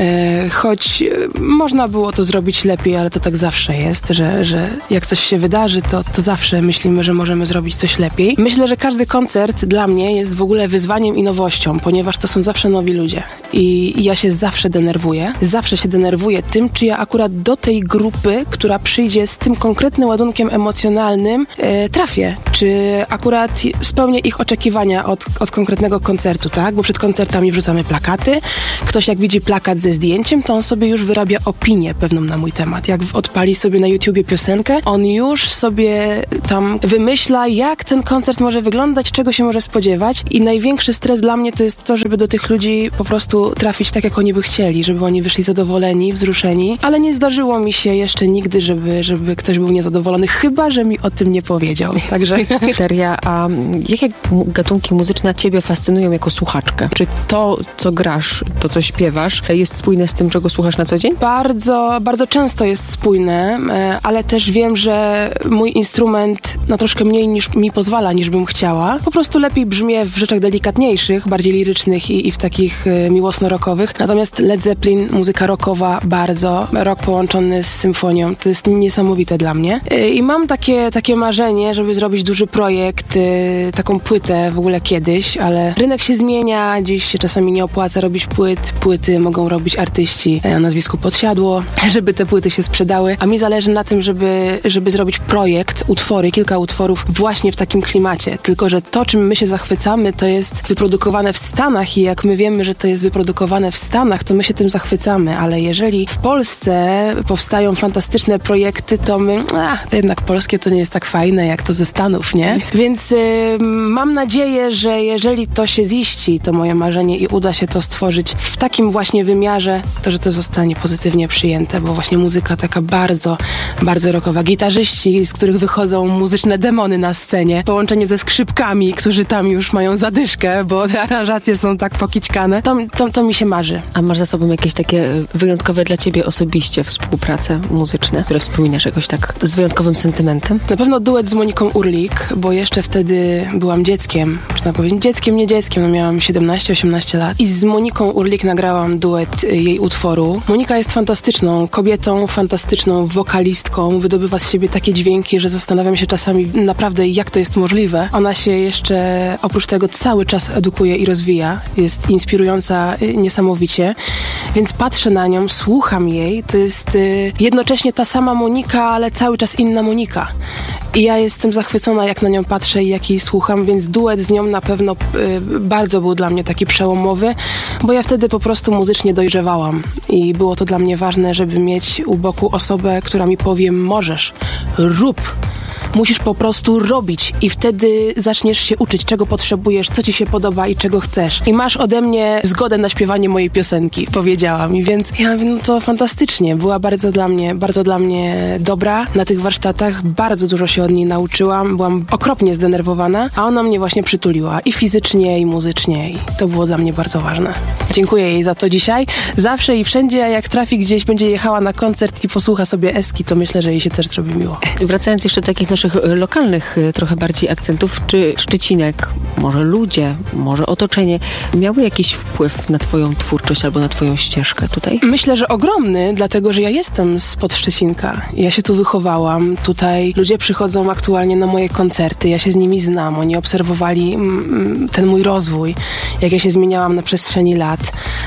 choć można było to zrobić lepiej, ale to tak zawsze jest, że, że jak coś się wydarzy, to, to zawsze myślimy, że możemy zrobić coś lepiej. Myślę, że każdy koncert dla mnie jest w ogóle wyzwaniem i nowością, ponieważ to są zawsze nowi ludzie i ja się zawsze denerwuję. Zawsze się denerwuję tym, czy ja akurat do tej grupy, która przyjdzie z tym konkretnym ładunkiem emocjonalnym, trafię, czy akurat spełnię ich oczekiwania Od, od konkretnego koncertu, tak? Bo przed koncertami wrzucamy plakaty. Ktoś jak widzi plakat ze zdjęciem, to on sobie już wyrabia opinię pewną na mój temat. Jak odpali sobie na YouTubie piosenkę, on już sobie tam wymyśla, jak ten koncert może wyglądać, czego się może spodziewać i największy stres dla mnie to jest to, żeby do tych ludzi po prostu trafić tak, jak oni by chcieli, żeby oni wyszli zadowoleni, wzruszeni, ale nie zdarzyło mi się jeszcze nigdy, żeby, żeby ktoś był niezadowolony, chyba że mi o tym nie powiedział. Także... Teria, a jakie gatunki muzyczne Ciebie fascynują jako słuchaczkę? Czy to, co grasz, to, co śpiewasz, jest spójne z tym, czego słuchasz na co dzień? Bardzo, bardzo często jest spójne, ale też wiem, że mój instrument na troszkę mniej niż mi pozwala, niż bym chciała. Po prostu lepiej brzmi w rzeczach delikatniejszych, bardziej lirycznych i, i w takich miłosno-rockowych. Natomiast Led Zeppelin, muzyka rockowa, bardzo. Rock połączony z symfonią. To jest niesamowite dla mnie. I mam takie, takie marzenie, żeby zrobić duży projekt, taką płytę w ogóle kiedyś, ale rynek się zmienia, dziś się czasami nie opłaca robić płyt, płyty mogą robić artyści o nazwisku Podsiadło, żeby te płyty się sprzedały, a mi zależy na tym, żeby, żeby zrobić projekt, utwory, kilka utworów właśnie w takim klimacie, tylko że to, czym my się zachwycamy, to jest wyprodukowane w Stanach i jak my wiemy, że to jest wyprodukowane w Stanach, to my się tym zachwycamy, ale jeżeli w Polsce powstają fantastyczne projekty, to my, a, to jednak polskie to nie jest tak fajne, jak to ze Stanów, nie? Więc y, mam nadzieję, że jeżeli to się ziści, to moje marzenie i uda się to stworzyć w takim właśnie wymiarze, to że to zostanie pozytywnie przyjęte, bo właśnie muzyka taka bardzo, bardzo rockowa. Gitarzyści, z których wychodzą muzyczne demony na scenie, w połączeniu ze skrzypkami, którzy tam już mają zadyszkę, bo te aranżacje są tak pokićkane, to, to, to mi się marzy. A masz za sobą jakieś takie wyjątkowe dla Ciebie osobiście współprace muzyczne, które wspominasz jakoś tak z wyjątkowym sentymentem? Na pewno duet z Moniką Urlik, bo jeszcze wtedy byłam dzieckiem, można powiedzieć dzieckiem, nie dzieckiem, no miałam siedemnaście osiemnaście lat i z Moniką Urlik nagrałam duet jej utworu. Monika jest fantastyczną kobietą, fantastyczną wokalistką, wydobywa z siebie takie dźwięki, że zastanawiam się czasami naprawdę, jak to jest możliwe. Ona się jeszcze oprócz tego cały czas edukuje i rozwija, jest inspirująca niesamowicie, więc patrzę na nią, słucham jej, to jest jednocześnie ta sama Monika, ale cały czas inna Monika. I ja jestem zachwycona, jak na nią patrzę i jak jej słucham, więc duet z nią na pewno y, bardzo był dla mnie taki przełomowy, bo ja wtedy po prostu muzycznie dojrzewałam i było to dla mnie ważne, żeby mieć u boku osobę, która mi powie, możesz, rób. Musisz po prostu robić i wtedy zaczniesz się uczyć, czego potrzebujesz, co ci się podoba i czego chcesz. I masz ode mnie zgodę na śpiewanie mojej piosenki, powiedziała mi, więc ja mówię, no to fantastycznie. Była bardzo dla mnie, bardzo dla mnie dobra na tych warsztatach. Bardzo dużo się od niej nauczyłam. Byłam okropnie zdenerwowana, a ona mnie właśnie przytuliła i fizycznie, i muzycznie. I to było dla mnie bardzo ważne. Dziękuję jej za to dzisiaj. Zawsze i wszędzie, jak trafi gdzieś, będzie jechała na koncert i posłucha sobie Eski, to myślę, że jej się też zrobi miło. Wracając jeszcze do takich naszych lokalnych trochę bardziej akcentów, czy Szczecinek, może ludzie, może otoczenie miały jakiś wpływ na Twoją twórczość albo na Twoją ścieżkę tutaj? Myślę, że ogromny, dlatego, że ja jestem spod Szczecinka. Ja się tu wychowałam. Tutaj ludzie przychodzą aktualnie na moje koncerty. Ja się z nimi znam. Oni obserwowali mm, ten mój rozwój, jak ja się zmieniałam na przestrzeni lat.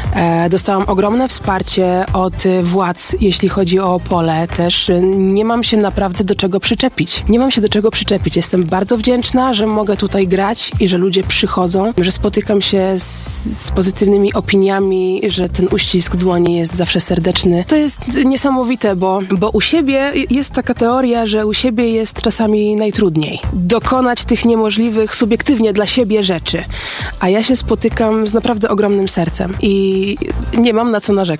E, dostałam ogromne wsparcie od władz, jeśli chodzi o Opole też. Nie mam się naprawdę do czego przyczepić. Nie mam się do czego przyczepić. Jestem bardzo wdzięczna, że mogę tutaj grać i że ludzie przychodzą, że spotykam się z, z pozytywnymi opiniami, że ten uścisk dłoni jest zawsze serdeczny. To jest niesamowite, bo, bo u siebie jest taka teoria, że u siebie jest czasami najtrudniej dokonać tych niemożliwych subiektywnie dla siebie rzeczy. A ja się spotykam z naprawdę ogromnym sercem i nie mam na co narzekać.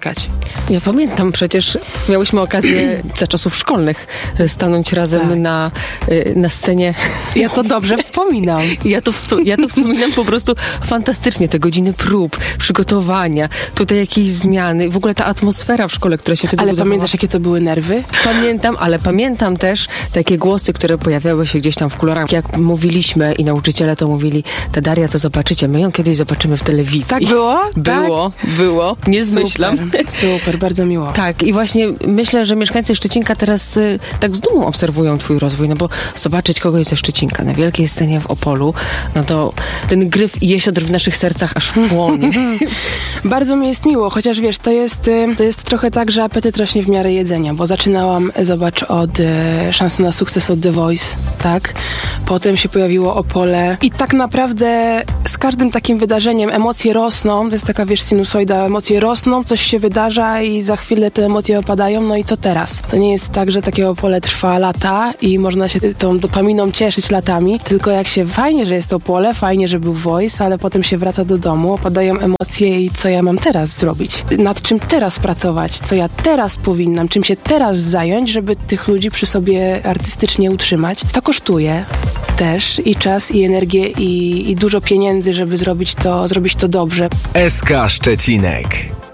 Ja pamiętam, przecież miałyśmy okazję za czasów szkolnych stanąć razem tak. na, na scenie. Ja to dobrze wspominam. Ja to, wspo- ja to wspominam po prostu fantastycznie. Te godziny prób, przygotowania, tutaj jakieś zmiany, w ogóle ta atmosfera w szkole, która się wtedy Ale budowała. pamiętasz, jakie to były nerwy? Pamiętam, ale pamiętam też takie głosy, które pojawiały się gdzieś tam w kuluarach. Jak mówiliśmy i nauczyciele to mówili, ta Daria to zobaczycie, my ją kiedyś zobaczymy w telewizji. Tak było? Było, tak? było. Nie zmyślam. Super, super, bardzo miło. Tak, i właśnie myślę, że mieszkańcy Szczecinka teraz y, tak z dumą obserwują twój rozwój, no bo zobaczyć kogoś ze Szczecinka na wielkiej scenie w Opolu, no to ten gryf i jesiodr w naszych sercach aż płonie. Bardzo mi jest miło, chociaż wiesz, to jest, y, to jest trochę tak, że apetyt rośnie w miarę jedzenia, bo zaczynałam, zobacz, od y, szansy na sukces od The Voice, tak? Potem się pojawiło Opole i tak naprawdę z każdym takim wydarzeniem emocje rosną, to jest taka, wiesz, sinusoida, emocje rosną, coś się wydarza i za chwilę te emocje opadają, no i co teraz? To nie jest tak, że takie Opole trwa lata i można się tą dopaminą cieszyć latami, tylko jak się, fajnie, że jest Opole, fajnie, że był Voice, ale potem się wraca do domu, opadają emocje i co ja mam teraz zrobić? Nad czym teraz pracować? Co ja teraz powinnam? Czym się teraz zająć, żeby tych ludzi przy sobie artystycznie utrzymać? To kosztuje też i czas, i energię, i, i dużo pieniędzy, żeby zrobić to, zrobić to dobrze. S K Szczecinek.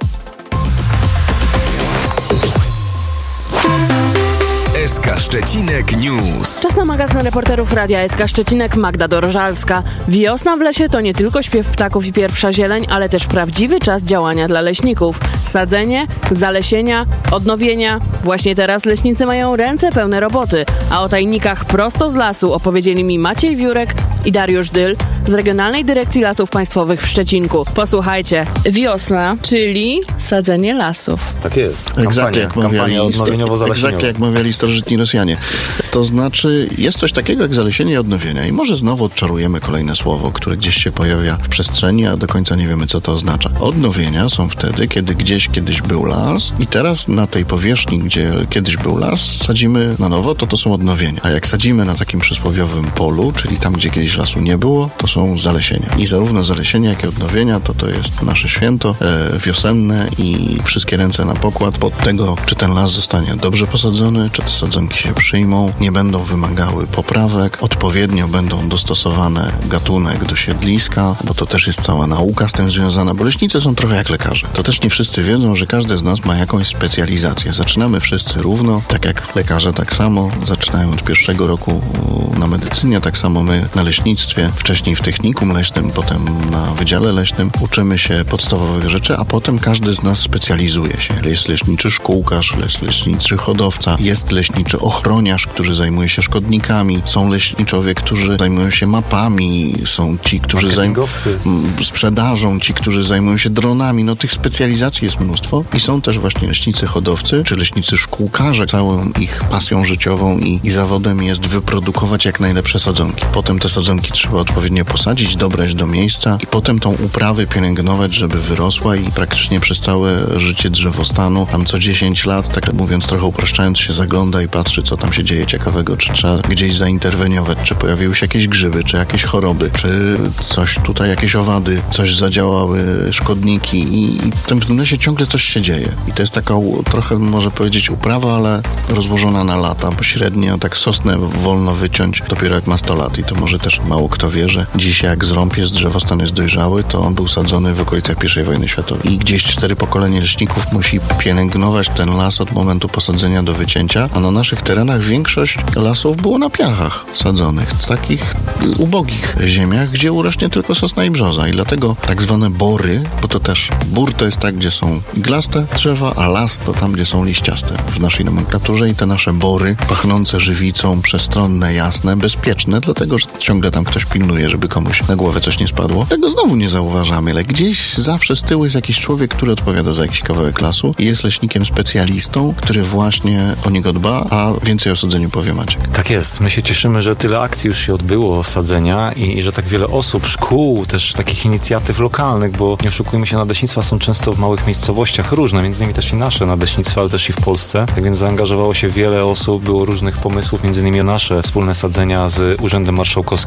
S K Szczecinek News. Czas na magazyn reporterów Radia S K Szczecinek, Magda Dorożalska. Wiosna w lesie to nie tylko śpiew ptaków i pierwsza zieleń, ale też prawdziwy czas działania dla leśników. Sadzenie, zalesienia, odnowienia. Właśnie teraz leśnicy mają ręce pełne roboty. A o tajnikach prosto z lasu opowiedzieli mi Maciej Wiórek i Dariusz Dyl z Regionalnej Dyrekcji Lasów Państwowych w Szczecinku. Posłuchajcie, wiosna, czyli sadzenie lasów. Tak jest. Kampania, jak mawiali, Exactly jak mawiali starożytni Rosjanie. To znaczy, jest coś takiego jak zalesienie i odnowienie. I może znowu odczarujemy kolejne słowo, które gdzieś się pojawia w przestrzeni, a do końca nie wiemy, co to oznacza. Odnowienia są wtedy, kiedy gdzieś kiedyś był las i teraz na tej powierzchni, gdzie kiedyś był las, sadzimy na nowo, to to są odnowienia. A jak sadzimy na takim przysłowiowym polu, czyli tam, gdzie kiedyś lasu nie było, to są zalesienia. I zarówno zalesienia, jak i odnowienia, to to jest nasze święto e, wiosenne i wszystkie ręce na pokład pod tego, czy ten las zostanie dobrze posadzony, czy te sadzonki się przyjmą, nie będą wymagały poprawek, odpowiednio będą dostosowane gatunek do siedliska, bo to też jest cała nauka z tym związana, bo leśnicy są trochę jak lekarze. To też nie wszyscy wiedzą, że każdy z nas ma jakąś specjalizację. Zaczynamy wszyscy równo, tak jak lekarze tak samo, zaczynają od pierwszego roku na medycynie, tak samo my na leśnictwie, wcześniej w technikum leśnym, potem na wydziale leśnym. Uczymy się podstawowych rzeczy, a potem każdy z nas specjalizuje się. Jest leśniczy szkółkarz, jest leśniczy hodowca, jest leśniczy ochroniarz, który zajmuje się szkodnikami, są leśniczowie, którzy zajmują się mapami, są ci, którzy zajmują się sprzedażą, ci, którzy zajmują się dronami. No tych specjalizacji jest mnóstwo i są też właśnie leśnicy hodowcy, czy leśnicy szkółkarze. Całą ich pasją życiową i, i zawodem jest wyprodukować jak najlepsze sadzonki. Potem te sadzonki trzeba odpowiednio posadzić, dobrać do miejsca i potem tą uprawę pielęgnować, żeby wyrosła i praktycznie przez całe życie drzewostanu, tam co dziesięć lat, tak mówiąc trochę upraszczając, się zagląda i patrzy, co tam się dzieje ciekawego, czy trzeba gdzieś zainterweniować, czy pojawiły się jakieś grzyby, czy jakieś choroby, czy coś tutaj, jakieś owady, coś zadziałały, szkodniki i, i w tym lesie ciągle coś się dzieje. I to jest taka trochę, może powiedzieć, uprawa, ale rozłożona na lata, bo średnio tak sosnę wolno wyciąć dopiero jak ma sto lat i to może też mało kto wie, że dziś jak zrąb jest, drzewostan jest dojrzały, to on był sadzony w okolicach pierwszej wojny światowej. I gdzieś cztery pokolenie leśników musi pielęgnować ten las od momentu posadzenia do wycięcia, a na naszych terenach większość lasów było na piachach sadzonych, w takich ubogich ziemiach, gdzie urośnie tylko sosna i brzoza. I dlatego tak zwane bory, bo to też bór to jest tak, gdzie są iglaste drzewa, a las to tam, gdzie są liściaste w naszej nomenklaturze i te nasze bory pachnące żywicą, przestronne, jasne, bezpieczne, dlatego, że ciągle tam ktoś pilnuje, żeby komuś na głowę coś nie spadło. Tego znowu nie zauważamy, ale gdzieś zawsze z tyłu jest jakiś człowiek, który odpowiada za jakiś kawałek lasu i jest leśnikiem specjalistą, który właśnie o niego dba, a więcej o sadzeniu powie Maciek. Tak jest. My się cieszymy, że tyle akcji już się odbyło sadzenia i, i że tak wiele osób, szkół, też takich inicjatyw lokalnych, bo nie oszukujmy się, nadleśnictwa są często w małych miejscowościach różne, między innymi też i nasze nadleśnictwa, ale też i w Polsce. Tak więc zaangażowało się wiele osób, było różnych pomysłów, między innymi nasze wspólne sadzenia z Urzędem Marszałkowskim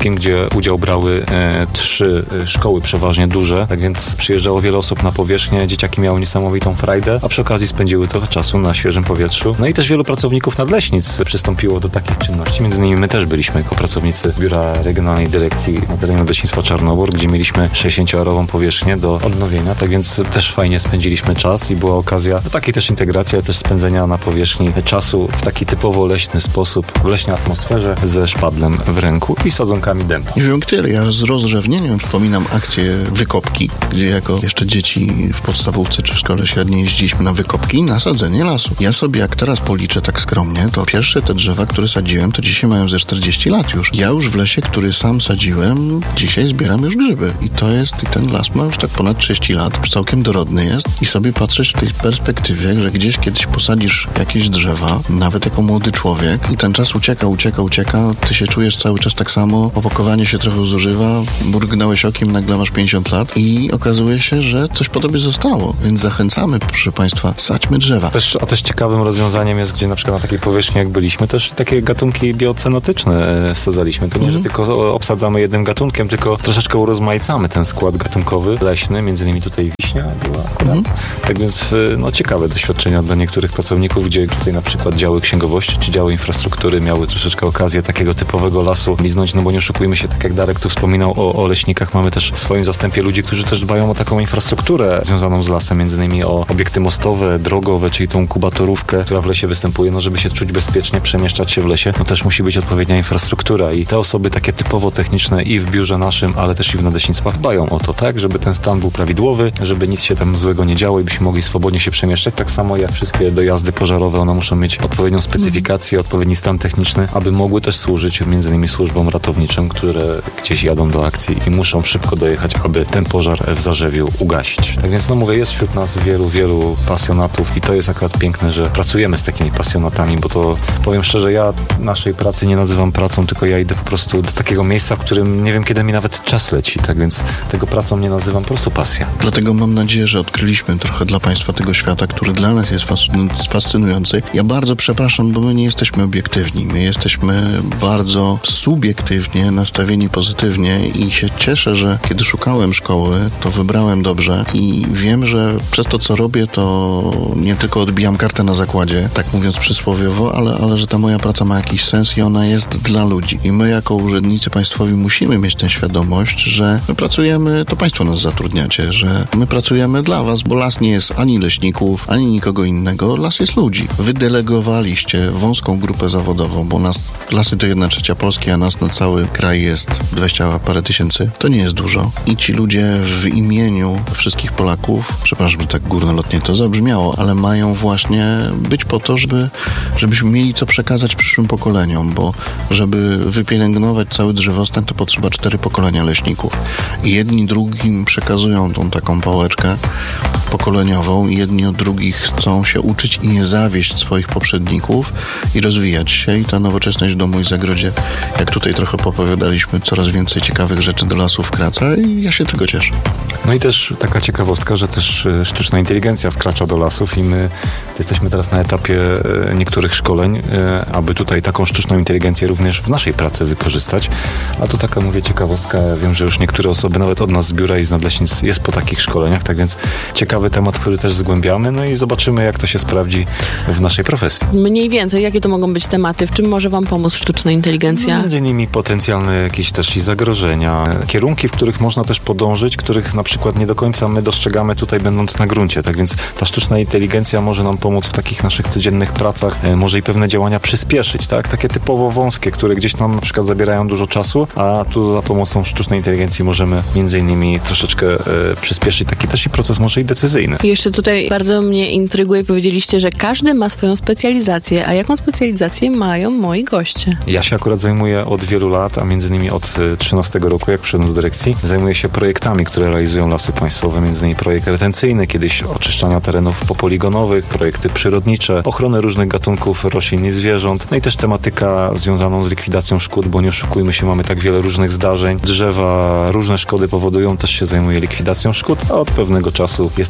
Opolskim, gdzie udział brały e, trzy e, szkoły przeważnie duże, tak więc przyjeżdżało wiele osób na powierzchnię, dzieciaki miały niesamowitą frajdę, a przy okazji spędziły trochę czasu na świeżym powietrzu. No i też wielu pracowników nadleśnic przystąpiło do takich czynności. Między innymi my też byliśmy jako pracownicy Biura Regionalnej Dyrekcji na terenie Nadleśnictwa Czarnobór, gdzie mieliśmy sześćdziesięcioarową powierzchnię do odnowienia, tak więc też fajnie spędziliśmy czas i była okazja do takiej też integracji, ale też spędzenia na powierzchni czasu w taki typowo leśny sposób, w leśnej atmosferze, ze szpadlem w ręku i sadzonkami dęba. Nie wiem tyle, ja z rozrzewnieniem wspominam akcję wykopki, gdzie jako jeszcze dzieci w podstawówce czy w szkole średniej jeździliśmy na wykopki i na sadzenie lasu. Ja sobie jak teraz policzę tak skromnie, to pierwsze te drzewa, które sadziłem, to dzisiaj mają ze czterdzieści lat już. Ja już w lesie, który sam sadziłem, dzisiaj zbieram już grzyby. I to jest, i ten las ma już tak ponad trzydzieści lat, już całkiem dorodny jest i sobie patrzeć w tej perspektywie, że gdzieś kiedyś posadzisz jakieś drzewa, nawet jako młody człowiek i ten czas ucieka, ucieka, ucieka, ty się czujesz cały czas tak samo, opakowanie się trochę zużywa, mrugnąłeś okiem, nagle masz pięćdziesiąt lat i okazuje się, że coś po tobie zostało, więc zachęcamy, proszę Państwa, sadźmy drzewa. Też, a też ciekawym rozwiązaniem jest, gdzie na przykład na takiej powierzchni jak byliśmy, też takie gatunki biocenotyczne wsadzaliśmy. To nie, że tylko obsadzamy jednym gatunkiem, tylko troszeczkę urozmaicamy ten skład gatunkowy leśny, między innymi tutaj wiśnia była akurat. Mhm. Tak więc no, ciekawe doświadczenia dla niektórych pracowników, gdzie tutaj na przykład działy księgowości czy działy infrastruktury miały troszeczkę okazję takiego typowego lasu liznąć, no bo nie oszukujmy się, tak jak Darek tu wspominał o, o leśnikach, mamy też w swoim zastępie ludzi, którzy też dbają o taką infrastrukturę związaną z lasem, między innymi o obiekty mostowe, drogowe, czyli tą kubatorówkę, która w lesie występuje, no żeby się czuć bezpiecznie, przemieszczać się w lesie, no też musi być odpowiednia infrastruktura i te osoby takie typowo techniczne i w biurze naszym, ale też i w nadleśnictwach dbają o to, tak, żeby ten stan był prawidłowy, żeby nic się tam złego nie działo i byśmy mogli swobodnie się przemieszczać, tak samo jak wszystkie dojazdy pożarowe, one muszą mieć odpowiednią specyfikację, odpowiedni stan techniczny, aby mogły też służyć między innymi służbom ratowniczym, które gdzieś jadą do akcji i muszą szybko dojechać, aby ten pożar w Zarzewiu ugasić. Tak więc no mówię, jest wśród nas wielu, wielu pasjonatów i to jest akurat piękne, że pracujemy z takimi pasjonatami, bo to powiem szczerze, ja naszej pracy nie nazywam pracą, tylko ja idę po prostu do takiego miejsca, w którym nie wiem, kiedy mi nawet czas leci, tak więc tego pracą nie nazywam, po prostu pasja. Dlatego mam nadzieję, że odkryliśmy trochę dla Państwa tego świata, który dla nas jest fascynujący. Ja bardzo przepraszam, bo my nie jesteśmy obiektywni, my jesteśmy bardzo subiektywnie nastawieni pozytywnie i się cieszę, że kiedy szukałem szkoły, to wybrałem dobrze i wiem, że przez to, co robię, to nie tylko odbijam kartę na zakładzie, tak mówiąc przysłowiowo, ale, ale że ta moja praca ma jakiś sens i ona jest dla ludzi. I my jako urzędnicy państwowi musimy mieć tę świadomość, że my pracujemy, to Państwo nas zatrudniacie, że my pracujemy dla Was, bo las nie jest ani leśników, ani nikogo innego, las jest ludzi. Wy delegowaliście wąską grupę zawodową, bo nas, lasy to jedna trzecia Polski, a nas na cały kraj jest dwadzieścia parę tysięcy. To nie jest dużo. I ci ludzie w imieniu wszystkich Polaków, przepraszam, że tak górnolotnie to zabrzmiało, ale mają właśnie być po to, żeby, żebyśmy mieli co przekazać przyszłym pokoleniom, bo żeby wypielęgnować cały drzewostan, to potrzeba cztery pokolenia leśników. I jedni drugim przekazują tą taką pałeczkę pokoleniową i jedni od drugich chcą się uczyć i nie zawieść swoich poprzedników i rozwijać się. I ta nowoczesność w domu i zagrodzie, jak tutaj trochę popowiadaliśmy, coraz więcej ciekawych rzeczy do lasów wkracza i ja się tylko cieszę. No i też taka ciekawostka, że też sztuczna inteligencja wkracza do lasów i my jesteśmy teraz na etapie niektórych szkoleń, aby tutaj taką sztuczną inteligencję również w naszej pracy wykorzystać. A to taka, mówię, ciekawostka. Wiem, że już niektóre osoby nawet od nas z biura i z nadleśnic jest po takich szkoleniach, tak więc ciekawy temat, który też zgłębiamy, no i zobaczymy, jak to się sprawdzi w naszej profesji. Mniej więcej, jakie to mogą być tematy? W czym może Wam pomóc sztuczna inteligencja? No, między innymi potencjalne jakieś też i zagrożenia, kierunki, w których można też podążyć, których na przykład nie do końca my dostrzegamy tutaj będąc na gruncie, tak więc ta sztuczna inteligencja może nam pomóc w takich naszych codziennych pracach, e, może i pewne działania przyspieszyć, tak? Takie typowo wąskie, które gdzieś nam na przykład zabierają dużo czasu, a tu za pomocą sztucznej inteligencji możemy między innymi troszeczkę e, przyspieszyć taki też i proces może i decyzyjny. I jeszcze tutaj bardzo mnie intryguje, powiedzieliście, że każdy ma swoją specjalizację, a jaką specjalizację mają moi goście? Ja się akurat zajmuję od wielu lat, a między innymi od trzynastego roku, jak przyszedłem do dyrekcji, zajmuję się projektami, które realizują Lasy Państwowe, między innymi projekt retencyjny, kiedyś oczyszczania terenów popoligonowych, projekty przyrodnicze, ochrony różnych gatunków roślin i zwierząt, no i też tematyka związaną z likwidacją szkód, bo nie oszukujmy się, mamy tak wiele różnych zdarzeń. Drzewa różne szkody powodują, też się zajmuję likwidacją szkód, a od pewnego czasu jestem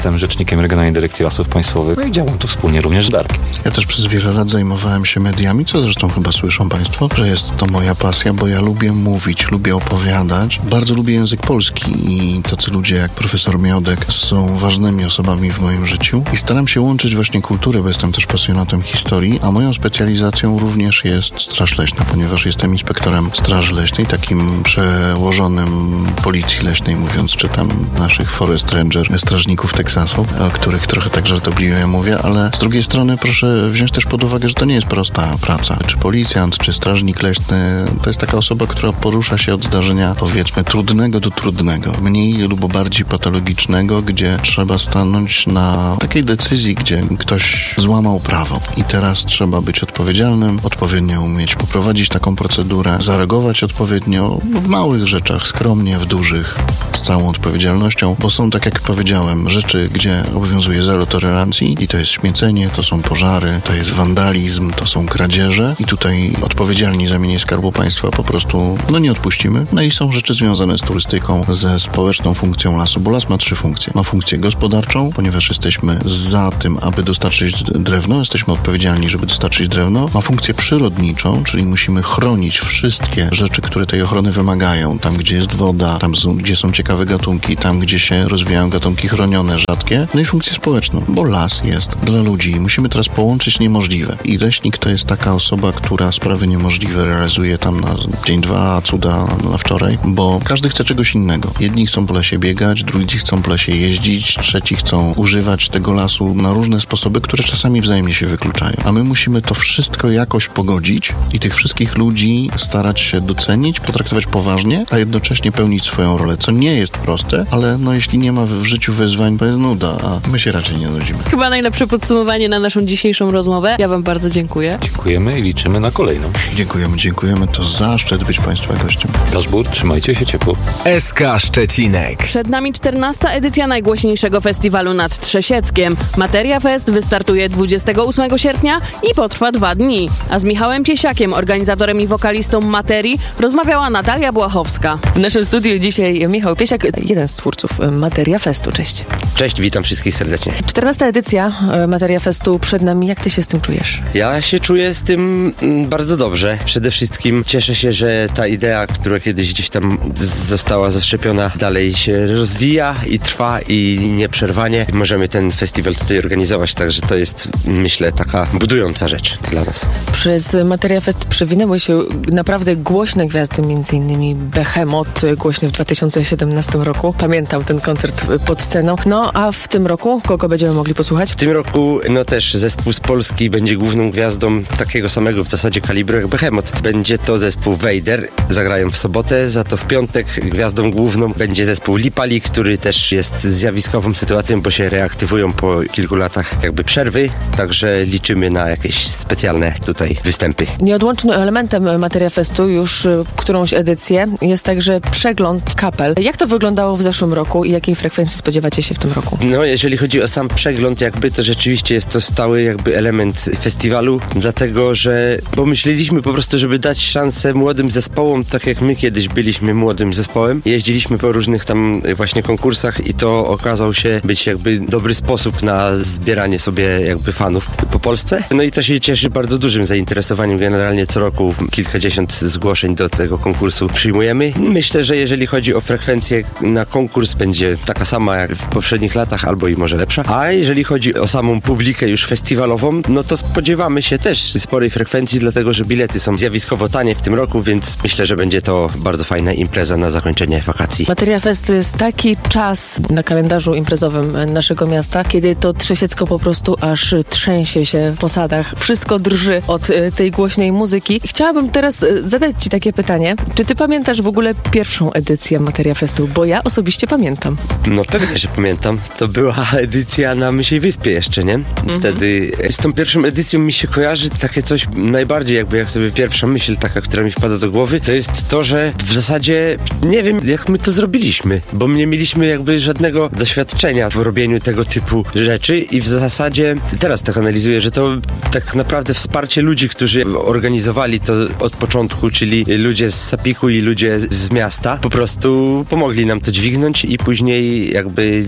jestem rzecznikiem Regionalnej Dyrekcji Lasów Państwowych, no i działam tu wspólnie również z Darkiem. Ja też przez wiele lat zajmowałem się mediami, co zresztą chyba słyszą Państwo, że jest to moja pasja, bo ja lubię mówić, lubię opowiadać. Bardzo lubię język polski i tacy ludzie jak profesor Miodek są ważnymi osobami w moim życiu. I staram się łączyć właśnie kulturę, bo jestem też pasjonatem historii, a moją specjalizacją również jest Straż Leśna, ponieważ jestem inspektorem Straży Leśnej, takim przełożonym Policji Leśnej, mówiąc, czy tam naszych Forest Ranger, strażników Teksasu, o których trochę tak żartobliwie mówię, ale z drugiej strony proszę wziąć też pod uwagę, że to nie jest prosta praca. Czy policjant, czy strażnik leśny, to jest taka osoba, która porusza się od zdarzenia, powiedzmy, trudnego do trudnego, mniej lub bardziej patologicznego, gdzie trzeba stanąć na takiej decyzji, gdzie ktoś złamał prawo i teraz trzeba być odpowiedzialnym, odpowiednio umieć poprowadzić taką procedurę, zareagować odpowiednio w małych rzeczach, skromnie, w dużych, z całą odpowiedzialnością, bo są, tak jak powiedziałem, rzeczy, gdzie obowiązuje zero tolerancji i to jest śmiecenie, to są pożary, to jest wandalizm, to są kradzieże i tutaj odpowiedzialni za mienie Skarbu Państwa po prostu, no nie odpuścimy. No i są rzeczy związane z turystyką, ze społeczną funkcją lasu, bo las ma trzy funkcje. Ma funkcję gospodarczą, ponieważ jesteśmy za tym, aby dostarczyć drewno, jesteśmy odpowiedzialni, żeby dostarczyć drewno. Ma funkcję przyrodniczą, czyli musimy chronić wszystkie rzeczy, które tej ochrony wymagają. Tam, gdzie jest woda, tam, gdzie są ciekawe gatunki, tam, gdzie się rozwijają gatunki chronione, rzadkie. No i funkcję społeczną, bo las jest dla ludzi i musimy teraz połączyć niemożliwe. I leśnik to jest taka osoba, która sprawy niemożliwe realizuje tam na dzień, dwa, cuda na wczoraj, bo każdy chce czegoś innego. Jedni chcą po lesie biegać, drudzy chcą po lesie jeździć, trzeci chcą używać tego lasu na różne sposoby, które czasami wzajemnie się wykluczają. A my musimy to wszystko jakoś pogodzić i tych wszystkich ludzi starać się docenić, potraktować poważnie, a jednocześnie pełnić swoją rolę, co nie jest proste, ale no jeśli nie ma w życiu wyzwań, to jest nuda, a my się raczej nie nudzimy. Chyba najlepsze podsumowanie na naszą dzisiejszą rozmowę. Ja wam bardzo dziękuję. Dziękujemy i liczymy na kolejną. Dziękujemy, dziękujemy. To zaszczyt być Państwa gościem. Daszbur, trzymajcie się ciepło. S K Szczecinek. Przed nami czternasta edycja najgłośniejszego festiwalu nad Trzesieckiem. Materia Fest wystartuje dwudziestego ósmego sierpnia i potrwa dwa dni. A z Michałem Piesiakiem, organizatorem i wokalistą Materii, rozmawiała Natalia Błachowska. W naszym studiu dzisiaj Michał Piesiak, jeden z twórców Materia Festu. Cześć. Cześć, witam wszystkich serdecznie. czternasta edycja Materia Festu przed nami. Jak ty się z tym czujesz? Ja się czuję z tym bardzo dobrze. Przede wszystkim cieszę się, że ta idea, która kiedyś gdzieś tam została zaszczepiona, dalej się rozwija i trwa i nieprzerwanie. Możemy ten festiwal tutaj organizować, także to jest, myślę, taka budująca rzecz dla nas. Przez Materia Fest przewinęły się naprawdę głośne gwiazdy, między innymi Behemoth, głośny w dwa tysiące siedemnastym roku. Pamiętam ten koncert pod sceną. No, a w tym roku kogo będziemy mogli posłuchać? W tym roku, no też zespół z Polski będzie główną gwiazdą takiego samego w zasadzie kalibru jak Behemoth. Będzie to zespół Vader. Zagrają w sobotę, za to w piątek gwiazdą główną będzie zespół Lipali, który też jest zjawiskową sytuacją, bo się reaktywują po kilku latach jakby przerwy, także liczymy na jakieś specjalne tutaj występy. Nieodłącznym elementem Materia Festu już którąś edycję jest także przegląd kapel. Jak to wyglądało w zeszłym roku i jakiej frekwencji spodziewacie się w tym roku? No, jeżeli chodzi o sam przegląd jakby, to rzeczywiście jest to stały jakby element festiwalu, dlatego, że pomyśleliśmy po prostu, żeby dać szansę młodym zespołom, tak jak my kiedyś byliśmy młodym zespołem. Jeździliśmy po różnych tam właśnie konkursach i to okazał się być jakby dobry sposób na zbieranie sobie jakby fanów po Polsce. No i to się cieszy bardzo dużym zainteresowaniem. Generalnie co roku kilkadziesiąt zgłoszeń do tego konkursu przyjmujemy. Myślę, że jeżeli chodzi o frekwencję na konkurs, będzie taka sama jak w poprzednich latach, albo i może lepsza. A jeżeli chodzi o samą publikę już festiwalową, no to spodziewamy się też sporej frekwencji, dlatego że bilety są zjawiskowo tanie w tym roku, więc myślę, że będzie to bardzo fajna impreza na zakończenie wakacji. Materia Fest to jest taki czas na kalendarzu imprezowym naszego miasta, kiedy to Trzesiecko po prostu aż trzęsie się w posadach. Wszystko drży od tej głośnej muzyki. Chciałabym teraz zadać ci takie pytanie. Czy ty pamiętasz w ogóle pierwszą edycję Materia Festu? Bo ja osobiście pamiętam. No pewnie, że pamiętam. To była edycja na Mysiej Wyspie jeszcze, nie? Wtedy mhm. z tą pierwszą edycją mi się kojarzy takie coś najbardziej, jakby jak sobie pierwsza myśl taka, która mi wpada do głowy, to jest to, że w zasadzie nie wiem, jak my to zrobiliśmy, bo nie mieliśmy jakby żadnego doświadczenia w robieniu tego typu rzeczy i w zasadzie teraz tak analizuję, że to tak naprawdę wsparcie ludzi, którzy organizowali to od początku, czyli ludzie z Sapiku i ludzie z miasta, po prostu pomogli nam to dźwignąć i później jakby dzięki temu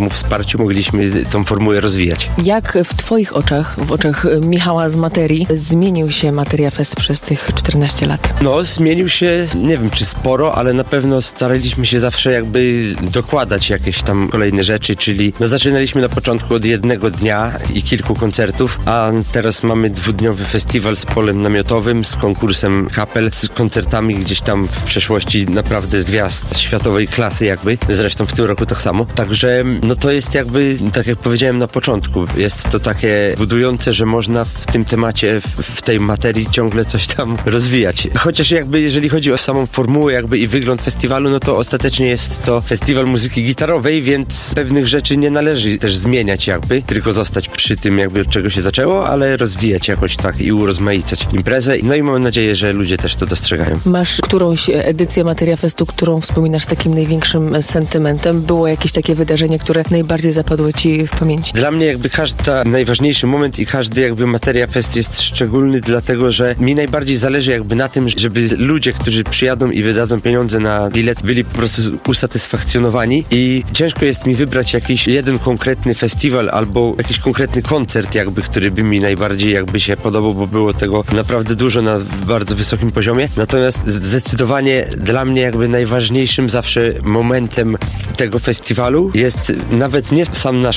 takiemu wsparciu mogliśmy tą formułę rozwijać. Jak w twoich oczach, w oczach Michała z Materii, zmienił się Materia Fest przez tych czternaście lat? No, zmienił się, nie wiem czy sporo, ale na pewno staraliśmy się zawsze jakby dokładać jakieś tam kolejne rzeczy, czyli no, zaczynaliśmy na początku od jednego dnia i kilku koncertów, a teraz mamy dwudniowy festiwal z polem namiotowym, z konkursem kapel, z koncertami gdzieś tam w przeszłości naprawdę gwiazd światowej klasy jakby, zresztą w tym roku tak samo. Także no to jest jakby, tak jak powiedziałem na początku, jest to takie budujące, że można w tym temacie, w, w tej materii ciągle coś tam rozwijać. Chociaż jakby jeżeli chodzi o samą formułę jakby i wygląd festiwalu, no to ostatecznie jest to festiwal muzyki gitarowej, więc pewnych rzeczy nie należy też zmieniać jakby, tylko zostać przy tym jakby od czego się zaczęło, ale rozwijać jakoś tak i urozmaicać imprezę. No i mam nadzieję, że ludzie też to dostrzegają. Masz którąś edycję Materia Festu, którą wspominasz z takim największym sentymentem? Było jakieś takie wydarzenie, które najbardziej zapadło ci w pamięci? Dla mnie jakby każdy najważniejszy moment i każdy jakby Materia Fest jest szczególny, dlatego że mi najbardziej zależy jakby na tym, żeby ludzie, którzy przyjadą i wydadzą pieniądze na bilet, byli po prostu usatysfakcjonowani i ciężko jest mi wybrać jakiś jeden konkretny festiwal albo jakiś konkretny koncert jakby, który by mi najbardziej jakby się podobał, bo było tego naprawdę dużo na bardzo wysokim poziomie. Natomiast zdecydowanie dla mnie jakby najważniejszym zawsze momentem tego festiwalu jest nawet nie sam nasz